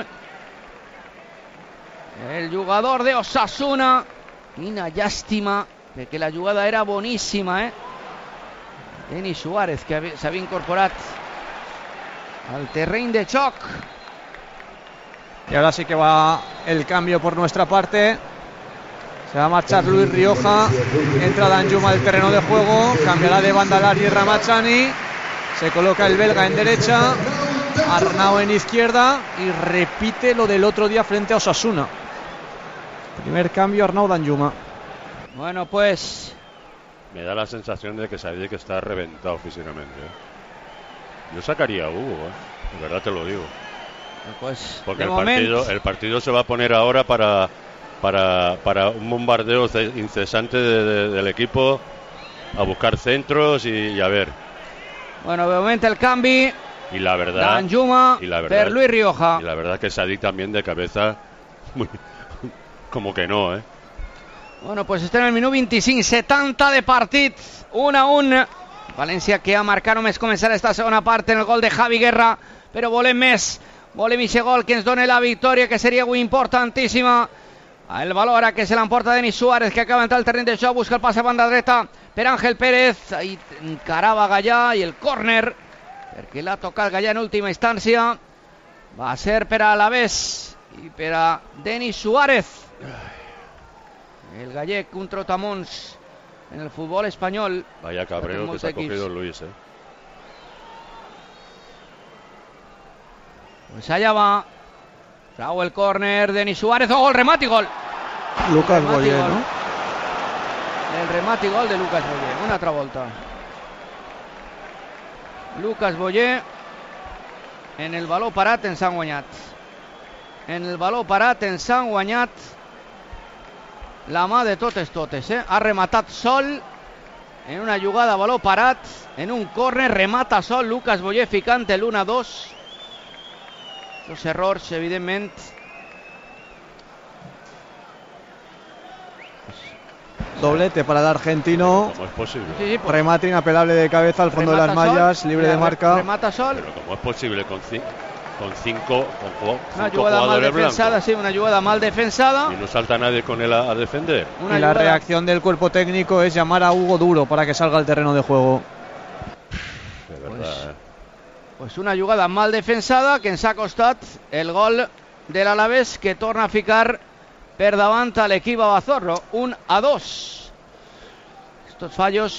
el jugador de Osasuna. Quina llàstima, perquè la jugada era boníssima, eh? Denis Suárez, que s'havia incorporat al terreny de xoc. Y ahora sí que va el cambio por nuestra parte. Se va a marchar Luis Rioja. Entra Danjuma al terreno de juego. Cambiará de banda Larry Ramazani. Se coloca el belga en derecha. Arnau en izquierda. Y repite lo del otro día frente a Osasuna. Primer cambio, Arnau Danjuma. Bueno, pues... Me da la sensación de que sabía que está reventado físicamente, ¿eh? Yo sacaría a Hugo, ¿eh? De verdad te lo digo. Pues, porque el partido, moment... el partido se va a poner ahora para, para, para un bombardeo incesante de, de, del equipo, a buscar centros y, y a ver. Bueno, de momento el cambio. Y la verdad, Danjuma y la verdad, per Luis Rioja. Y la verdad que Sadik también de cabeza, muy, como que no, ¿eh? Bueno, pues estem en el minut vint-i-cinc, setanta de partit, un a un. València que ha marcat només començar esta segona part en el gol de Javi Guerra, però volem més. Volem ixe gol que ens dona la victòria, que seria avui importantíssima. El valor ara que se l'emporta Denis Suárez, que acaba d'entrar al terreny de joc, busca el passe a banda dreta per Ángel Pérez. Ahí encarava Gallà i el córner, perquè l'ha tocat Gallà en última instància. Va a ser per a Alavés i per a Denis Suárez. El gallec, un trotamons en el fútbol español. Vaya cabreo que se ha cogido Luis, eh. Pues allá va. Trau el córner, Denis Suárez. ¡Oh, gol, remate y gol! Lucas Boyer, ¿no? El remate y gol de Lucas Boyer. Una otra volta. Lucas Boyer en el baló parat en s'han guanyat. En el baló parat en s'han guanyat la mà de totes totes, eh? Ha rematat sol en una jugada a baló parat, en un córner, remata sol Lucas Boyer ficant l'u a dos. Dos errors, evidentment. Doblete para el argentino. ¿Cómo es posible? Sí, sí, pues, remate inapelable de cabeza al fondo de las mallas, sol, libre de marca. Remata sol. Pero ¿cómo es posible con cinco, con cinco, con cinco una jugada mal defensada, blancos? sí, una jugada mal defensada. Y no salta nadie con él a, a defender. Una y la jugada... reacción del cuerpo técnico es llamar a Hugo Duro para que salga al terreno de juego. De verdad, pues, eh. pues una jugada mal defensada que ens ha costat el gol de l'Alavés, que torna a ficar per davant a l'equip Abazorro, un a dos. Estos fallos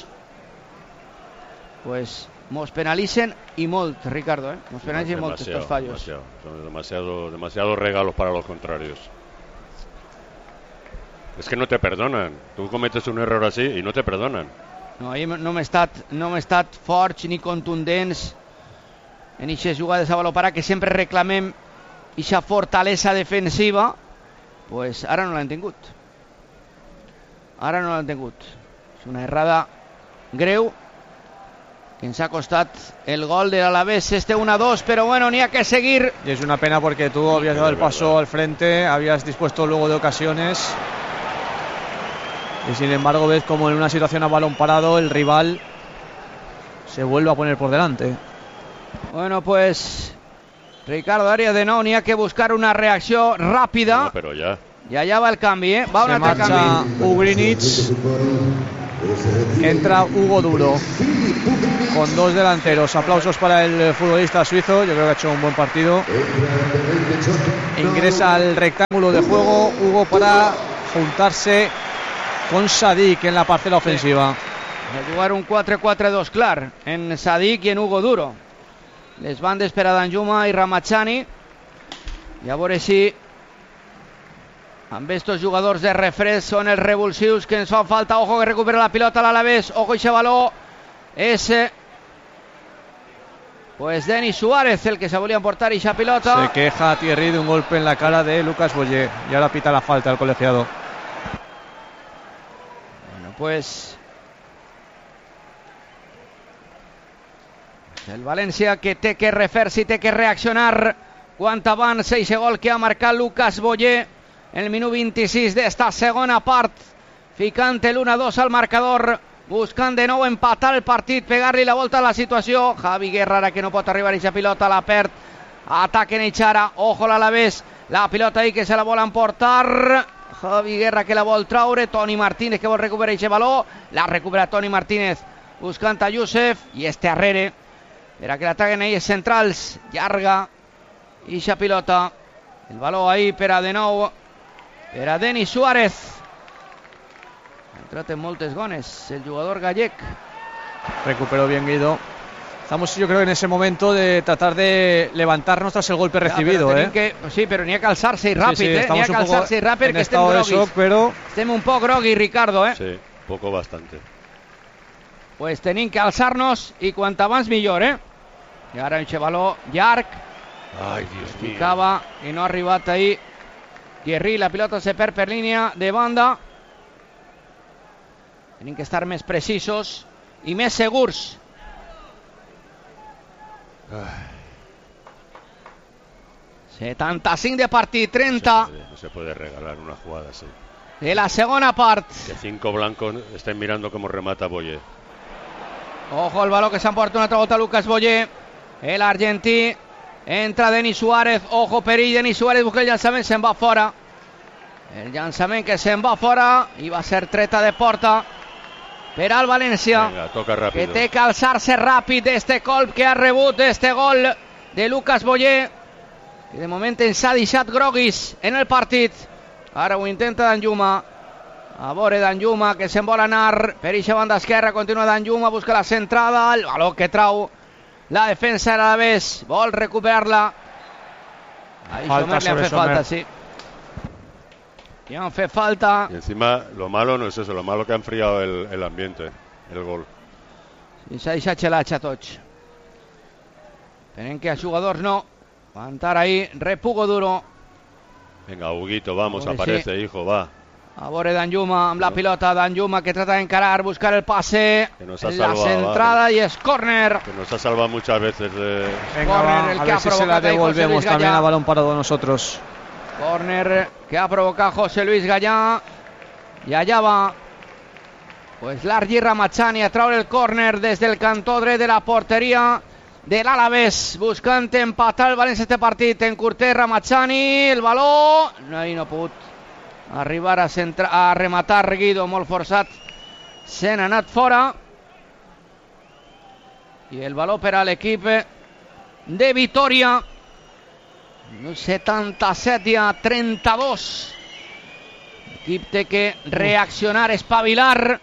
pues nos penalizan y molt, Ricardo, ¿eh? Nos penalizan molt estos fallos. Demasiado, son demasiado, demasiados regalos para los contrarios. Es que no te perdonan. Tú cometes un error así y no te perdonan. No, ahir no m'he estat, no m'he estat forts ni contundents en aquestes jugades a baló parat, que sempre reclamem aquesta fortalesa defensiva. Pues ara no l'han tingut. Ara no l'han tingut. És una errada greu que ens ha costat el gol de l'Alavés, este uno a dos, pero bueno, ni a que seguir. Y es una pena porque tú habías dado el paso al frente, habías dispuesto luego de ocasiones. Y sin embargo ves como en una situación a balón parado el rival se vuelve a poner por delante. Bueno, pues Ricardo Arias de nou, n'hi ha que buscar una reacció ràpida. No, però ja. I allà va el canvi, eh? Va un Se altre marcha canvi. Ugrinic. Entra Hugo Duro. Con dos delanteros. Aplausos para el futbolista suizo. Yo creo que ha hecho un buen partido. Ingresa al rectángulo de juego Hugo para juntarse con Sadik en la parcela ofensiva. De jugar un quatre quatre dos clar en Sadik i en Hugo Duro. Les bandes per a Danjuma i Ramachani. I a veure si amb estos jugadors de refresc són els revulsius que ens fan falta. Ojo que recupera la pilota l'Alavés. Ojo i baló. És pues Denis Suárez el que se volia emportar i pilota. Se queja Thierry de un golpe en la cara de Lucas Boyer. Y ahora pita la falta al colegiado. Bueno, pues el València que té que refer-se i té que reaccionar quant abans. Eixe gol que ha marcat Lucas Boyer en el minut vint-i-sis d'esta segona part, ficant l'u a dos al marcador, buscant de nou empatar el partit, pegar-li la volta a la situació. Javi Guerra ara que no pot arribar a aquesta pilota, la perd, ataquen Eixara, ojo l'Alavés, la pilota ahí que se la vol emportar, Javi Guerra que la vol traure, Toni Martínez que vol recuperar aquest baló, la recupera Toni Martínez buscant a Youssef, i este arrere era que l'ataquen ells centrals, llarga ixa pilota, el baló ahí per a de nou per a Denis Suárez. Ha entrat en moltes gones el jugador gallec. Recuperó bien Guido. Estamos, yo creo, en ese momento de tratar de levantarnos tras el golpe Ja, recibido, però eh. que, sí, però n'hi ha que alçar-se i ràpid, sí, sí, eh? N'hi ha que alçar-se i ràpid, que estem groguis. Shock, pero... Estem un poc grogui, Ricardo, eh? Sí, poco bastante. Pues tenim que alçar-nos i quant abans millor, eh? I ara un baló llarg, Ai, Dios mío. ficava i no ha arribat ahí Thierry, la pilota se perd per línia de banda. Tenim que estar més precisos i més segurs. setanta-cinc de partit, trenta No se puede, no se puede regalar una jugada así. de la segona part. Que cinco blancos estén mirando cómo remata Boyer. Ojo el baló que s'emporta una altra volta Lucas Boyer, el argentí. Entra Denis Suárez, ojo perill, Denis Suárez busca el llançament, se'n va fora. El llançament que se'n va fora i va ser treta de porta per al València. Venga, toca Que rápido. té que alçar-se ràpid d'este colp que ha rebut d'este gol de Lucas Boyer, que de moment ens ha deixat groguis en el partit. Ara ho intenta Danjuma. A veure Danjuma que se'n vol anar per eixa banda esquerra, continua Danjuma, busca la centrada, el baló que trau la defensa de l'Alavés, vol recuperar-la. Ahí Falta Sommer li han sobre fet Sommer. falta, sí. Li han fet falta. Y encima, lo malo no es eso, lo malo que ha enfriado el, el ambiente, el gol. I s'ha deixat xelats a tots. Tenen que a jugadors no. Aguantar ahí, repugo duro. Venga, Huguito, vamos, Hombre, aparece, hijo, va. A veure Danjuma amb la pilota, Danjuma que trata d'encarar, buscar el passe, Que nos ha la salvado, centrada vale. i és córner. Que nos ha salvado muchas veces de... Venga, Corner, va, el a que ver ha si se la provocado ahí José devolvemos Luis también Gallá. a balón parado a nosotros. Córner que ha provocado José Luis Gallá. I allà va pues Largi Ramachani a traure el córner des del cantó dret de la porteria de l'Alavés, buscant empatar el València este partit. En curter Ramachani, el baló no, i no ha pogut arribar a, centra, a rematar Guido, molt forçat, se n'ha anat fora. I el baló per a l'equip de Vitòria. setanta-set a trenta-dos. L'equip té que reaccionar, espavilar,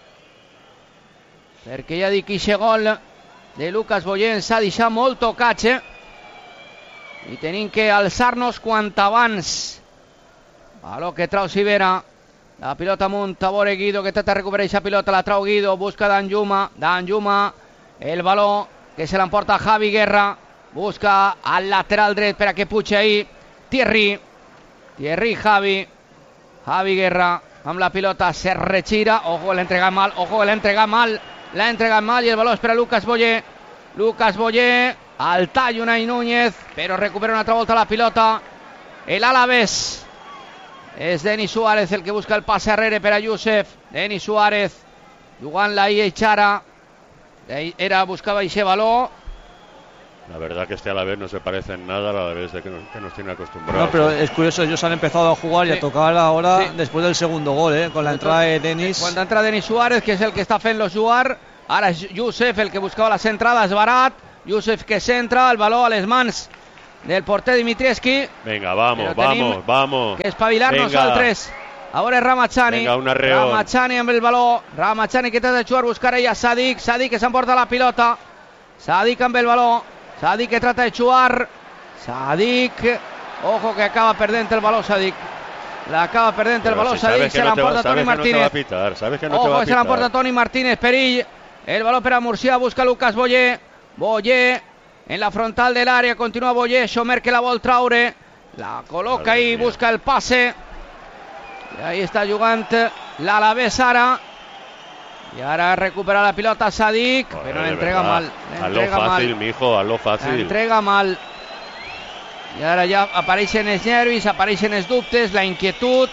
perquè ja dic que aquest gol de Lucas Boyer ens ha deixat molt tocats, eh? I tenim que alçar-nos quant abans. Baló que trau Sivera, la pilota amunt, a veure Guido que trata de recuperar aquesta pilota, la trau Guido, busca Danjuma, Danjuma, el baló que se l'emporta Javi Guerra, busca al lateral dret per a que pugi ahí Thierry, Thierry Javi, Javi Guerra amb la pilota, se retira, ojo l'ha entregat mal, ojo l'ha entregat mal, l'ha entregat mal i el baló és per a Lucas Boyer, Lucas Boyer, al tall Unai Núñez, però recupera una altra volta la pilota, el Alavés, és Denis Suárez el que busca el passe arrere per a Youssef, Denis Suárez, jugant-la ahí Eixara, era, buscava aquest baló, La verdad que este Alavés no se parece en nada al Alavés de que nos, que nos tiene acostumbrados. No, pero es curioso, ellos han empezado a jugar y Sí. a tocar ahora Sí. después del segundo gol, ¿eh? Con la entrada de Denis. Cuando entra Denis Suárez, que es el que está fent los jugar. Ara és Youssef el que buscava les entrades, barat. Youssef que centra, el baló a les mans del porter Dimitrievski. Venga, vamos, Però tenim vamos, vamos. Que espavilar Venga. nosaltres. A veure Ramachani. Venga, un arreón. Ramachani amb el baló. Ramachani que trata de jugar, buscar ella Sadik. Sadik que s'emporta la pilota. Sadik amb el baló. Sadik que trata de jugar. Sadik. Ojo que acaba perdent el baló Sadik. L'acaba perdent el Pero baló si Sadik. sabes que Se no te va- l'emporta sabes Toni que no te va a Martínez. pitar, sabes que no te va Ojo a que se pitar. l'emporta Toni Martínez. Perill. El baló per a Murcia. Busca Lucas Boyer. Boyer en la frontal del área. Continua Boyer. Xomer que la vol traure. La col·loca Madre ahí. mía. Busca el pase. I ahí està jugant l'Alavés ara. I ara recupera la pilota Sadik. Joder, Però de l'entrega verdad. mal. Hazlo L'entrega fácil, mal. mijo, hazlo fácil. L'entrega mal. I ara ja apareixen els nervis, apareixen els dubtes, la inquietud.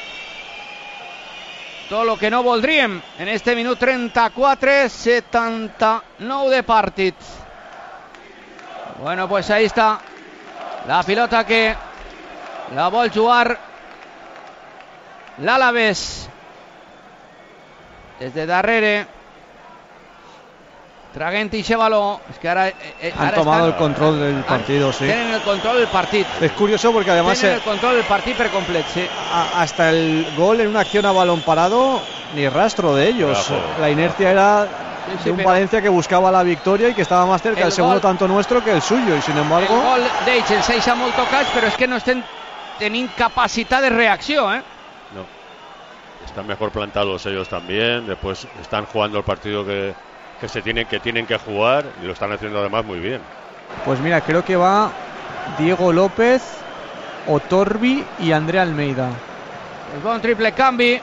Tot lo que no voldríem en este minut trenta-quatre setanta-nou de partit. Bueno, pues ahí está la pilota que la vol jugar l'Alavés. Des de darrere, traguent ixe baló. És que ara, eh, Han ara tomado estan- el control del partido, sí. Tenen el control del partit. Es curioso porque además Tenen eh, el control del partit per complet, sí. a- hasta el gol en una acción a balón parado, ni rastro de ellos. Bravo. La inercia era Sí, sí, de un pero- Valencia que buscaba la victoria y que estaba más cerca El el segundo gol- tanto nuestro que el suyo. Y sin El embargo, gol d'ells els deixa molt tocats, però és que no estem tenint capacitat de reacció, eh? No. Están mejor plantados ellos también. Después están jugando el partido que, que se tienen que tienen que jugar y lo están haciendo además muy bien. pues mira, creo que va Diego López, Otorbi y André Almeida. Es bon triple canvi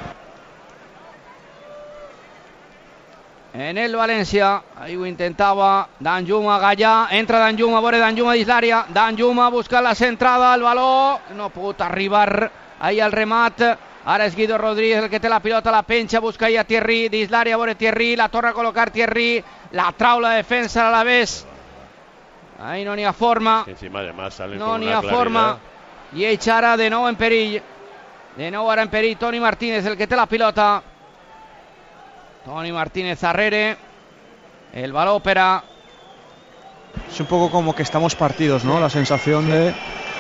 en el València. Ahí ho intentava Danjuma, Gallà, entra Danjuma, a veure Danjuma dins l'àrea. Danjuma busca la centrada, el baló no ha pogut arribar ahí al remat. Ara és Guido Rodríguez el que té la pilota, la penja, busca ahí a Thierry dins l'àrea, a veure Thierry, la torna a col·locar Thierry, la trau la defensa a l'Alavés. Ahí no n'hi ha forma. Que encima además salen No con n'hi una ha claridad. forma. I ells ara de nou en perill. De nou ara en perill Toni Martínez, el que té la pilota. Toni Martínez darrere. El baló per a... Es un poco como que estamos partidos, ¿no? La sensación de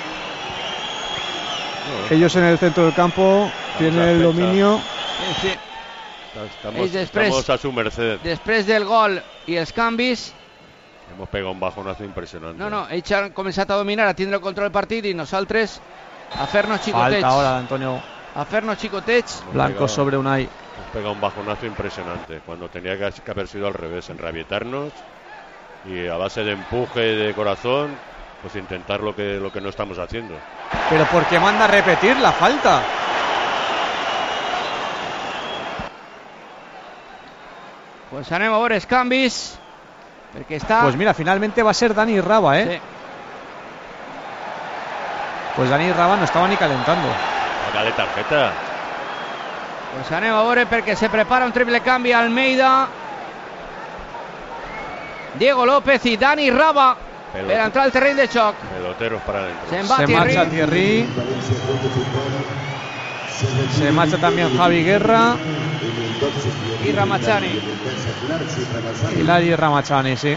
ellos en el centro del campo tienen el fecha. dominio. Sí, sí. Estamos, Ells després- estamos a su merced. Després del gol i els canvis, Hemos pegado un bajonazo impresionante. no, no, ells han començat a dominar, a tindre el control del partit i nosaltres a fer-nos xicotets. Falta ahora de Antonio A fer-nos xicotets. Hemos Blanco pegado- sobre Unai. Hemos pegado un bajonazo impresionante cuando tenía que que haber sido al revés, enrabietarnos y a base de empuje de corazón, pues intentar lo que lo que no estamos haciendo. Pero ¿por qué manda a repetir la falta? Pues anem a veure els canvis, perquè està... Pues mira, finalmente va a ser Dani Raba, ¿eh? Sí. Pues Dani Raba no estaba ni calentando. Dale tarjeta. Pues anem a veure perquè se prepara un triple canvi Almeida, Diego López i Dani Raba Pelota. per entrar al terreny de xoc. Peloteros para adentro. Se'n va Se Thierry. marcha Thierry. Se marcha también Javi Guerra. i Ramachani. Y Lari Ramachani, sí.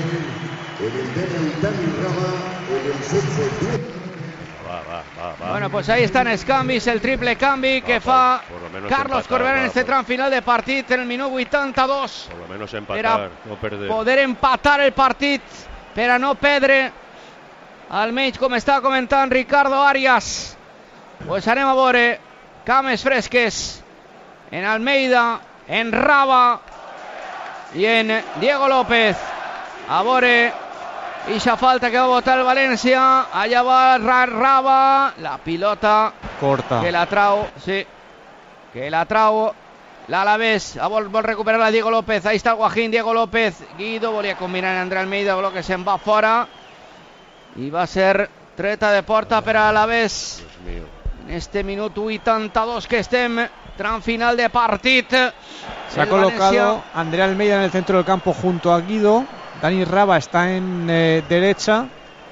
Va, va, va, va. Bueno, pues ahí están els canvis, el triple canvi que Va, fa por- por lo menos Carlos empatar, Corberà en va, este por- tram final de partit en el minut vuitanta-dos. Por lo menos Per empatar, a no perder. poder empatar el partit, per a no perdre, almenys com està comentant Ricardo Arias. Pues anem a veure cames fresques en Almeida, en Raba i en Diego López. A veure ixa falta que va votar el València. Allà va Ra- Raba, la pilota Corta. que la trau, sí, que la trau l'Alavés. A vol, vol recuperar la Diego López. Ahí está el Guajín, Diego López. Guido volia combinar en André Almeida, però que se'n va fora. I va ser treta de porta per a l'Alavés. Dios mío. En este minut vuitanta-dos que estem, tram final de partit. Se ha El colocado València. André Almeida en el centro del campo junto a Guido. Dani Raba está en eh, derecha.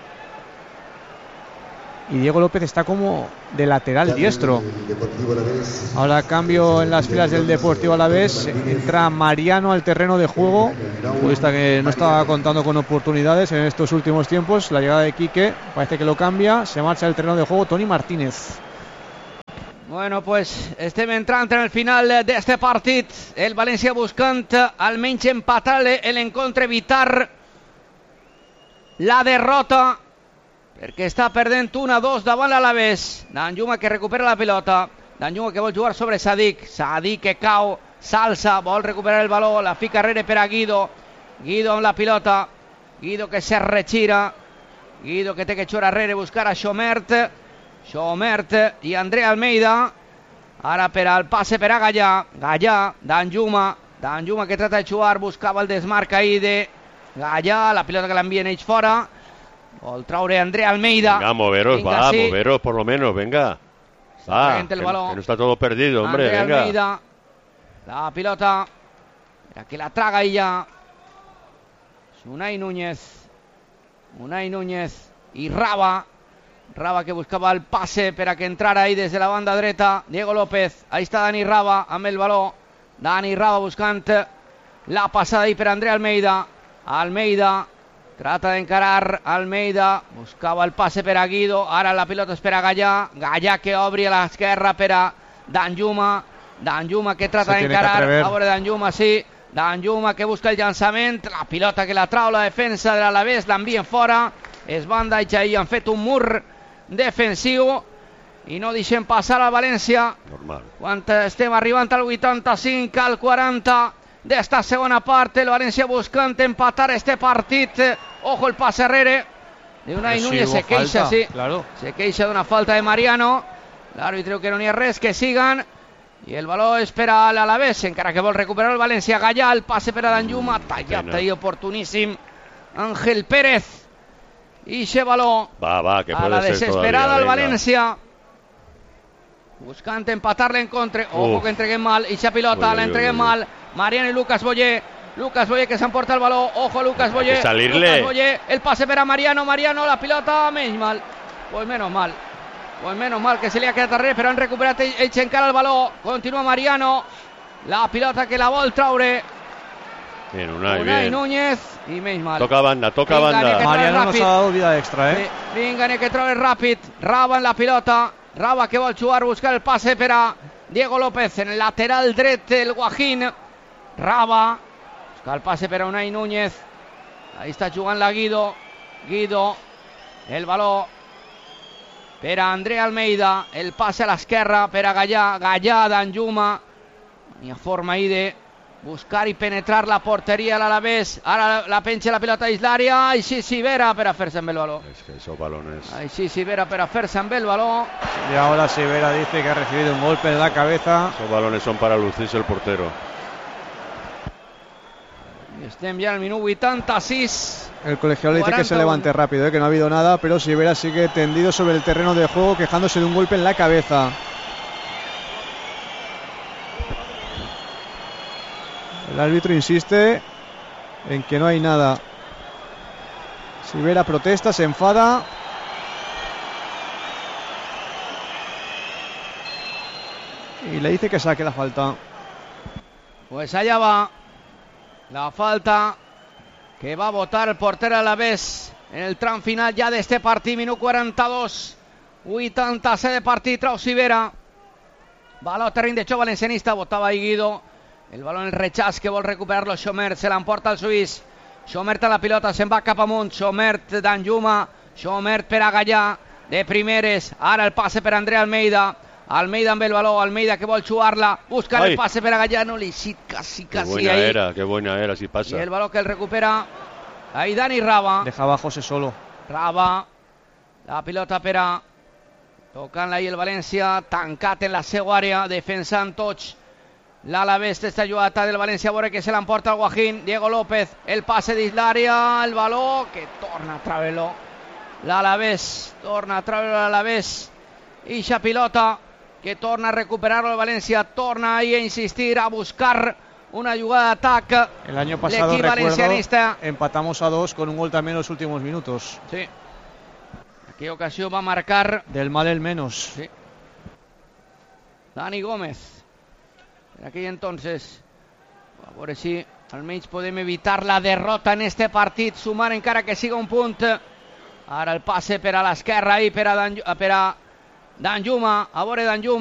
Y Diego López está como de lateral diestro. Ahora cambio en las filas del Deportivo Alavés. Entra Mariano al terreno de juego. Futbolista que no estaba contando con oportunidades en estos últimos tiempos. La llegada de Quique parece que lo cambia. Se marcha del terreno de juego Toni Martínez. Bueno, pues estem entrant en el final d'este partit. El València buscant almenys empatar l'encontre, evitar la derrota, perquè està perdent un a dos davant l'Alavés. Danjuma que recupera la pilota. Danjuma que vol jugar sobre Sadik. Sadik que cau, s'alça, vol recuperar el baló, la fica darrere per a Guido. Guido amb la pilota. Guido que se retira. Guido que té que xurar darrere, buscar a Xomert. Xomert i André Almeida. Ara per al passe per a Gallà. Gallà, Danjuma. Danjuma que trata de xugar, buscava el desmarc ahí de Gallà. La pilota que l'envien ells fora. Vol traure André Almeida. Venga, moveros, venga, va, sí. moveros por lo menos, venga. Va, que, que no está todo perdido, hombre, André venga. Almeida. La pilota. Mira que la traga ella. Unai Núñez. Unai Núñez y Raba. Raba que buscava el passe per a que entrara ahí des de la banda dreta. Diego López. Ahí està Dani Raba amb el baló. Dani Raba buscant la passada ahí per André Almeida. Almeida. Trata d'encarar Almeida, buscava el passe per a Guido, ara la pilota és per a Gallà, Gallà que obri a l'esquerra per a Danjuma, Danjuma que trata d'encarar, a veure Danjuma, sí, Danjuma que busca el llançament, la pilota que la trau la defensa de l'Alavés, l'envien fora, es van deixar i han fet un mur defensiu i no deixem passar al València. Normal. Quan estem arribant al vuitanta-cinc, al quaranta de esta segunda parte, el Valencia buscando empatar este partido. Ojo el pase Herrere de Unai sí, Núñez, se queixa, sí, claro. Se queixa de una falta de Mariano. L'àrbitre que no n'hi ha res, que sigan. I el baló és per a l'Alavés, encara que vol recuperar el València. Gallà, el passe per a Danjuma, tallat ahí oportuníssim Ángel Pérez. I ese baló va, va, que a la desesperada al València, buscant empatar l'encontre. Ojo Uf. que entreguem mal, i esa pilota uy, la entreguem uy, uy. mal. Mariano y Lucas Boyer. Lucas Boyer que s'emporta el baló. Ojo Lucas Boyer. Lucas Boyer. El pase per a Mariano. Mariano, la pilota menys mal. Pues menos mal. Pues menos mal que se li ha quedat darrere, però han recuperat ells encara el baló. Continua Mariano. La pilota que la vol traure bien, Unai, Unai bien. Núñez. I menys mal. Toca banda, toca Vinga, banda. Mariano nos ha dado vida extra, eh. Sí. Vinga, ni que traure ràpid. Raba en la pilota. Raba que vol jugar, buscar el pase per a Diego López en el lateral dret del Guajín. Raba busca el passe per a Unai Núñez. Ahí està jugant la Guido. Guido, el baló per a André Almeida, el passe a l'esquerra per a Gallà. Gallà, Danjuma. Hi ha forma ahí de buscar i penetrar la porteria a l'Alavés. Ara la penja la pilota dins l'àrea. Així Sivera per a fer-se amb el baló. Es que esos balones. Així Sivera per a fer-se amb el baló. Y ahora Sivera dice que ha recibido un golpe en la cabeza. Esos balones son para lucirse el portero. Estem ja al minut vuitanta-sis. El colegiado le dice que se levante rápido, ¿eh? Que no ha habido nada, pero Sivera sigue tendido sobre el terreno de juego, quejándose de un golpe en la cabeza. El árbitro insiste en que no hay nada. Sivera protesta, se enfada. Y le dice que saque la falta. Pues allá va la falta que va a votar el portero Alavés en el tram final ja d'este partit. Minut quaranta-dos, vuitanta-set de partit. Trau Sivera, baló terreny de xoc valencianista, votava ahí Guido. El baló en el rechaç que vol recuperar-lo Xomert, se l'emporta el suís. Xomert a la pilota, se'n va cap amunt. Xomert, Danjuma, Xomert per a Gallà, de primeres. Ara el passe per a André Almeida. Almeida amb el baló, Almeida que vol jugar-la, busca el passe per a Gallà, no li sit casi, casi qué buena ahí. Era, qué buena era, si pasa. Y el balón que él recupera, ahí Dani Raba. Dejaba a José solo. Raba, la pilota per a tocant-la ahí el València, tancat en la seva àrea, defensant tots l'Alavés d'esta jugada del València, a veure que se l'emporta el Guajín. Diego López, el passe dins l'àrea, el baló que torna a treure-lo l'Alavés, torna a treure l'Alavés, i aquesta pilota que torna a recuperar el València, torna ahí a insistir, a buscar una jugada d'atac. El año pasado, l'equip recuerdo, valencianista. empatamos a dos con un gol también en los últimos minutos. Sí. Aquella ocasió va marcar... Del mal el menos. Sí. Dani Gómez. En aquell entonces... A veure si almenys podem evitar la derrota en este partit, sumar encara que siga un punt. Ara el passe per a l'esquerra i per a Dan, per a Danjuma. A veure Danjuma.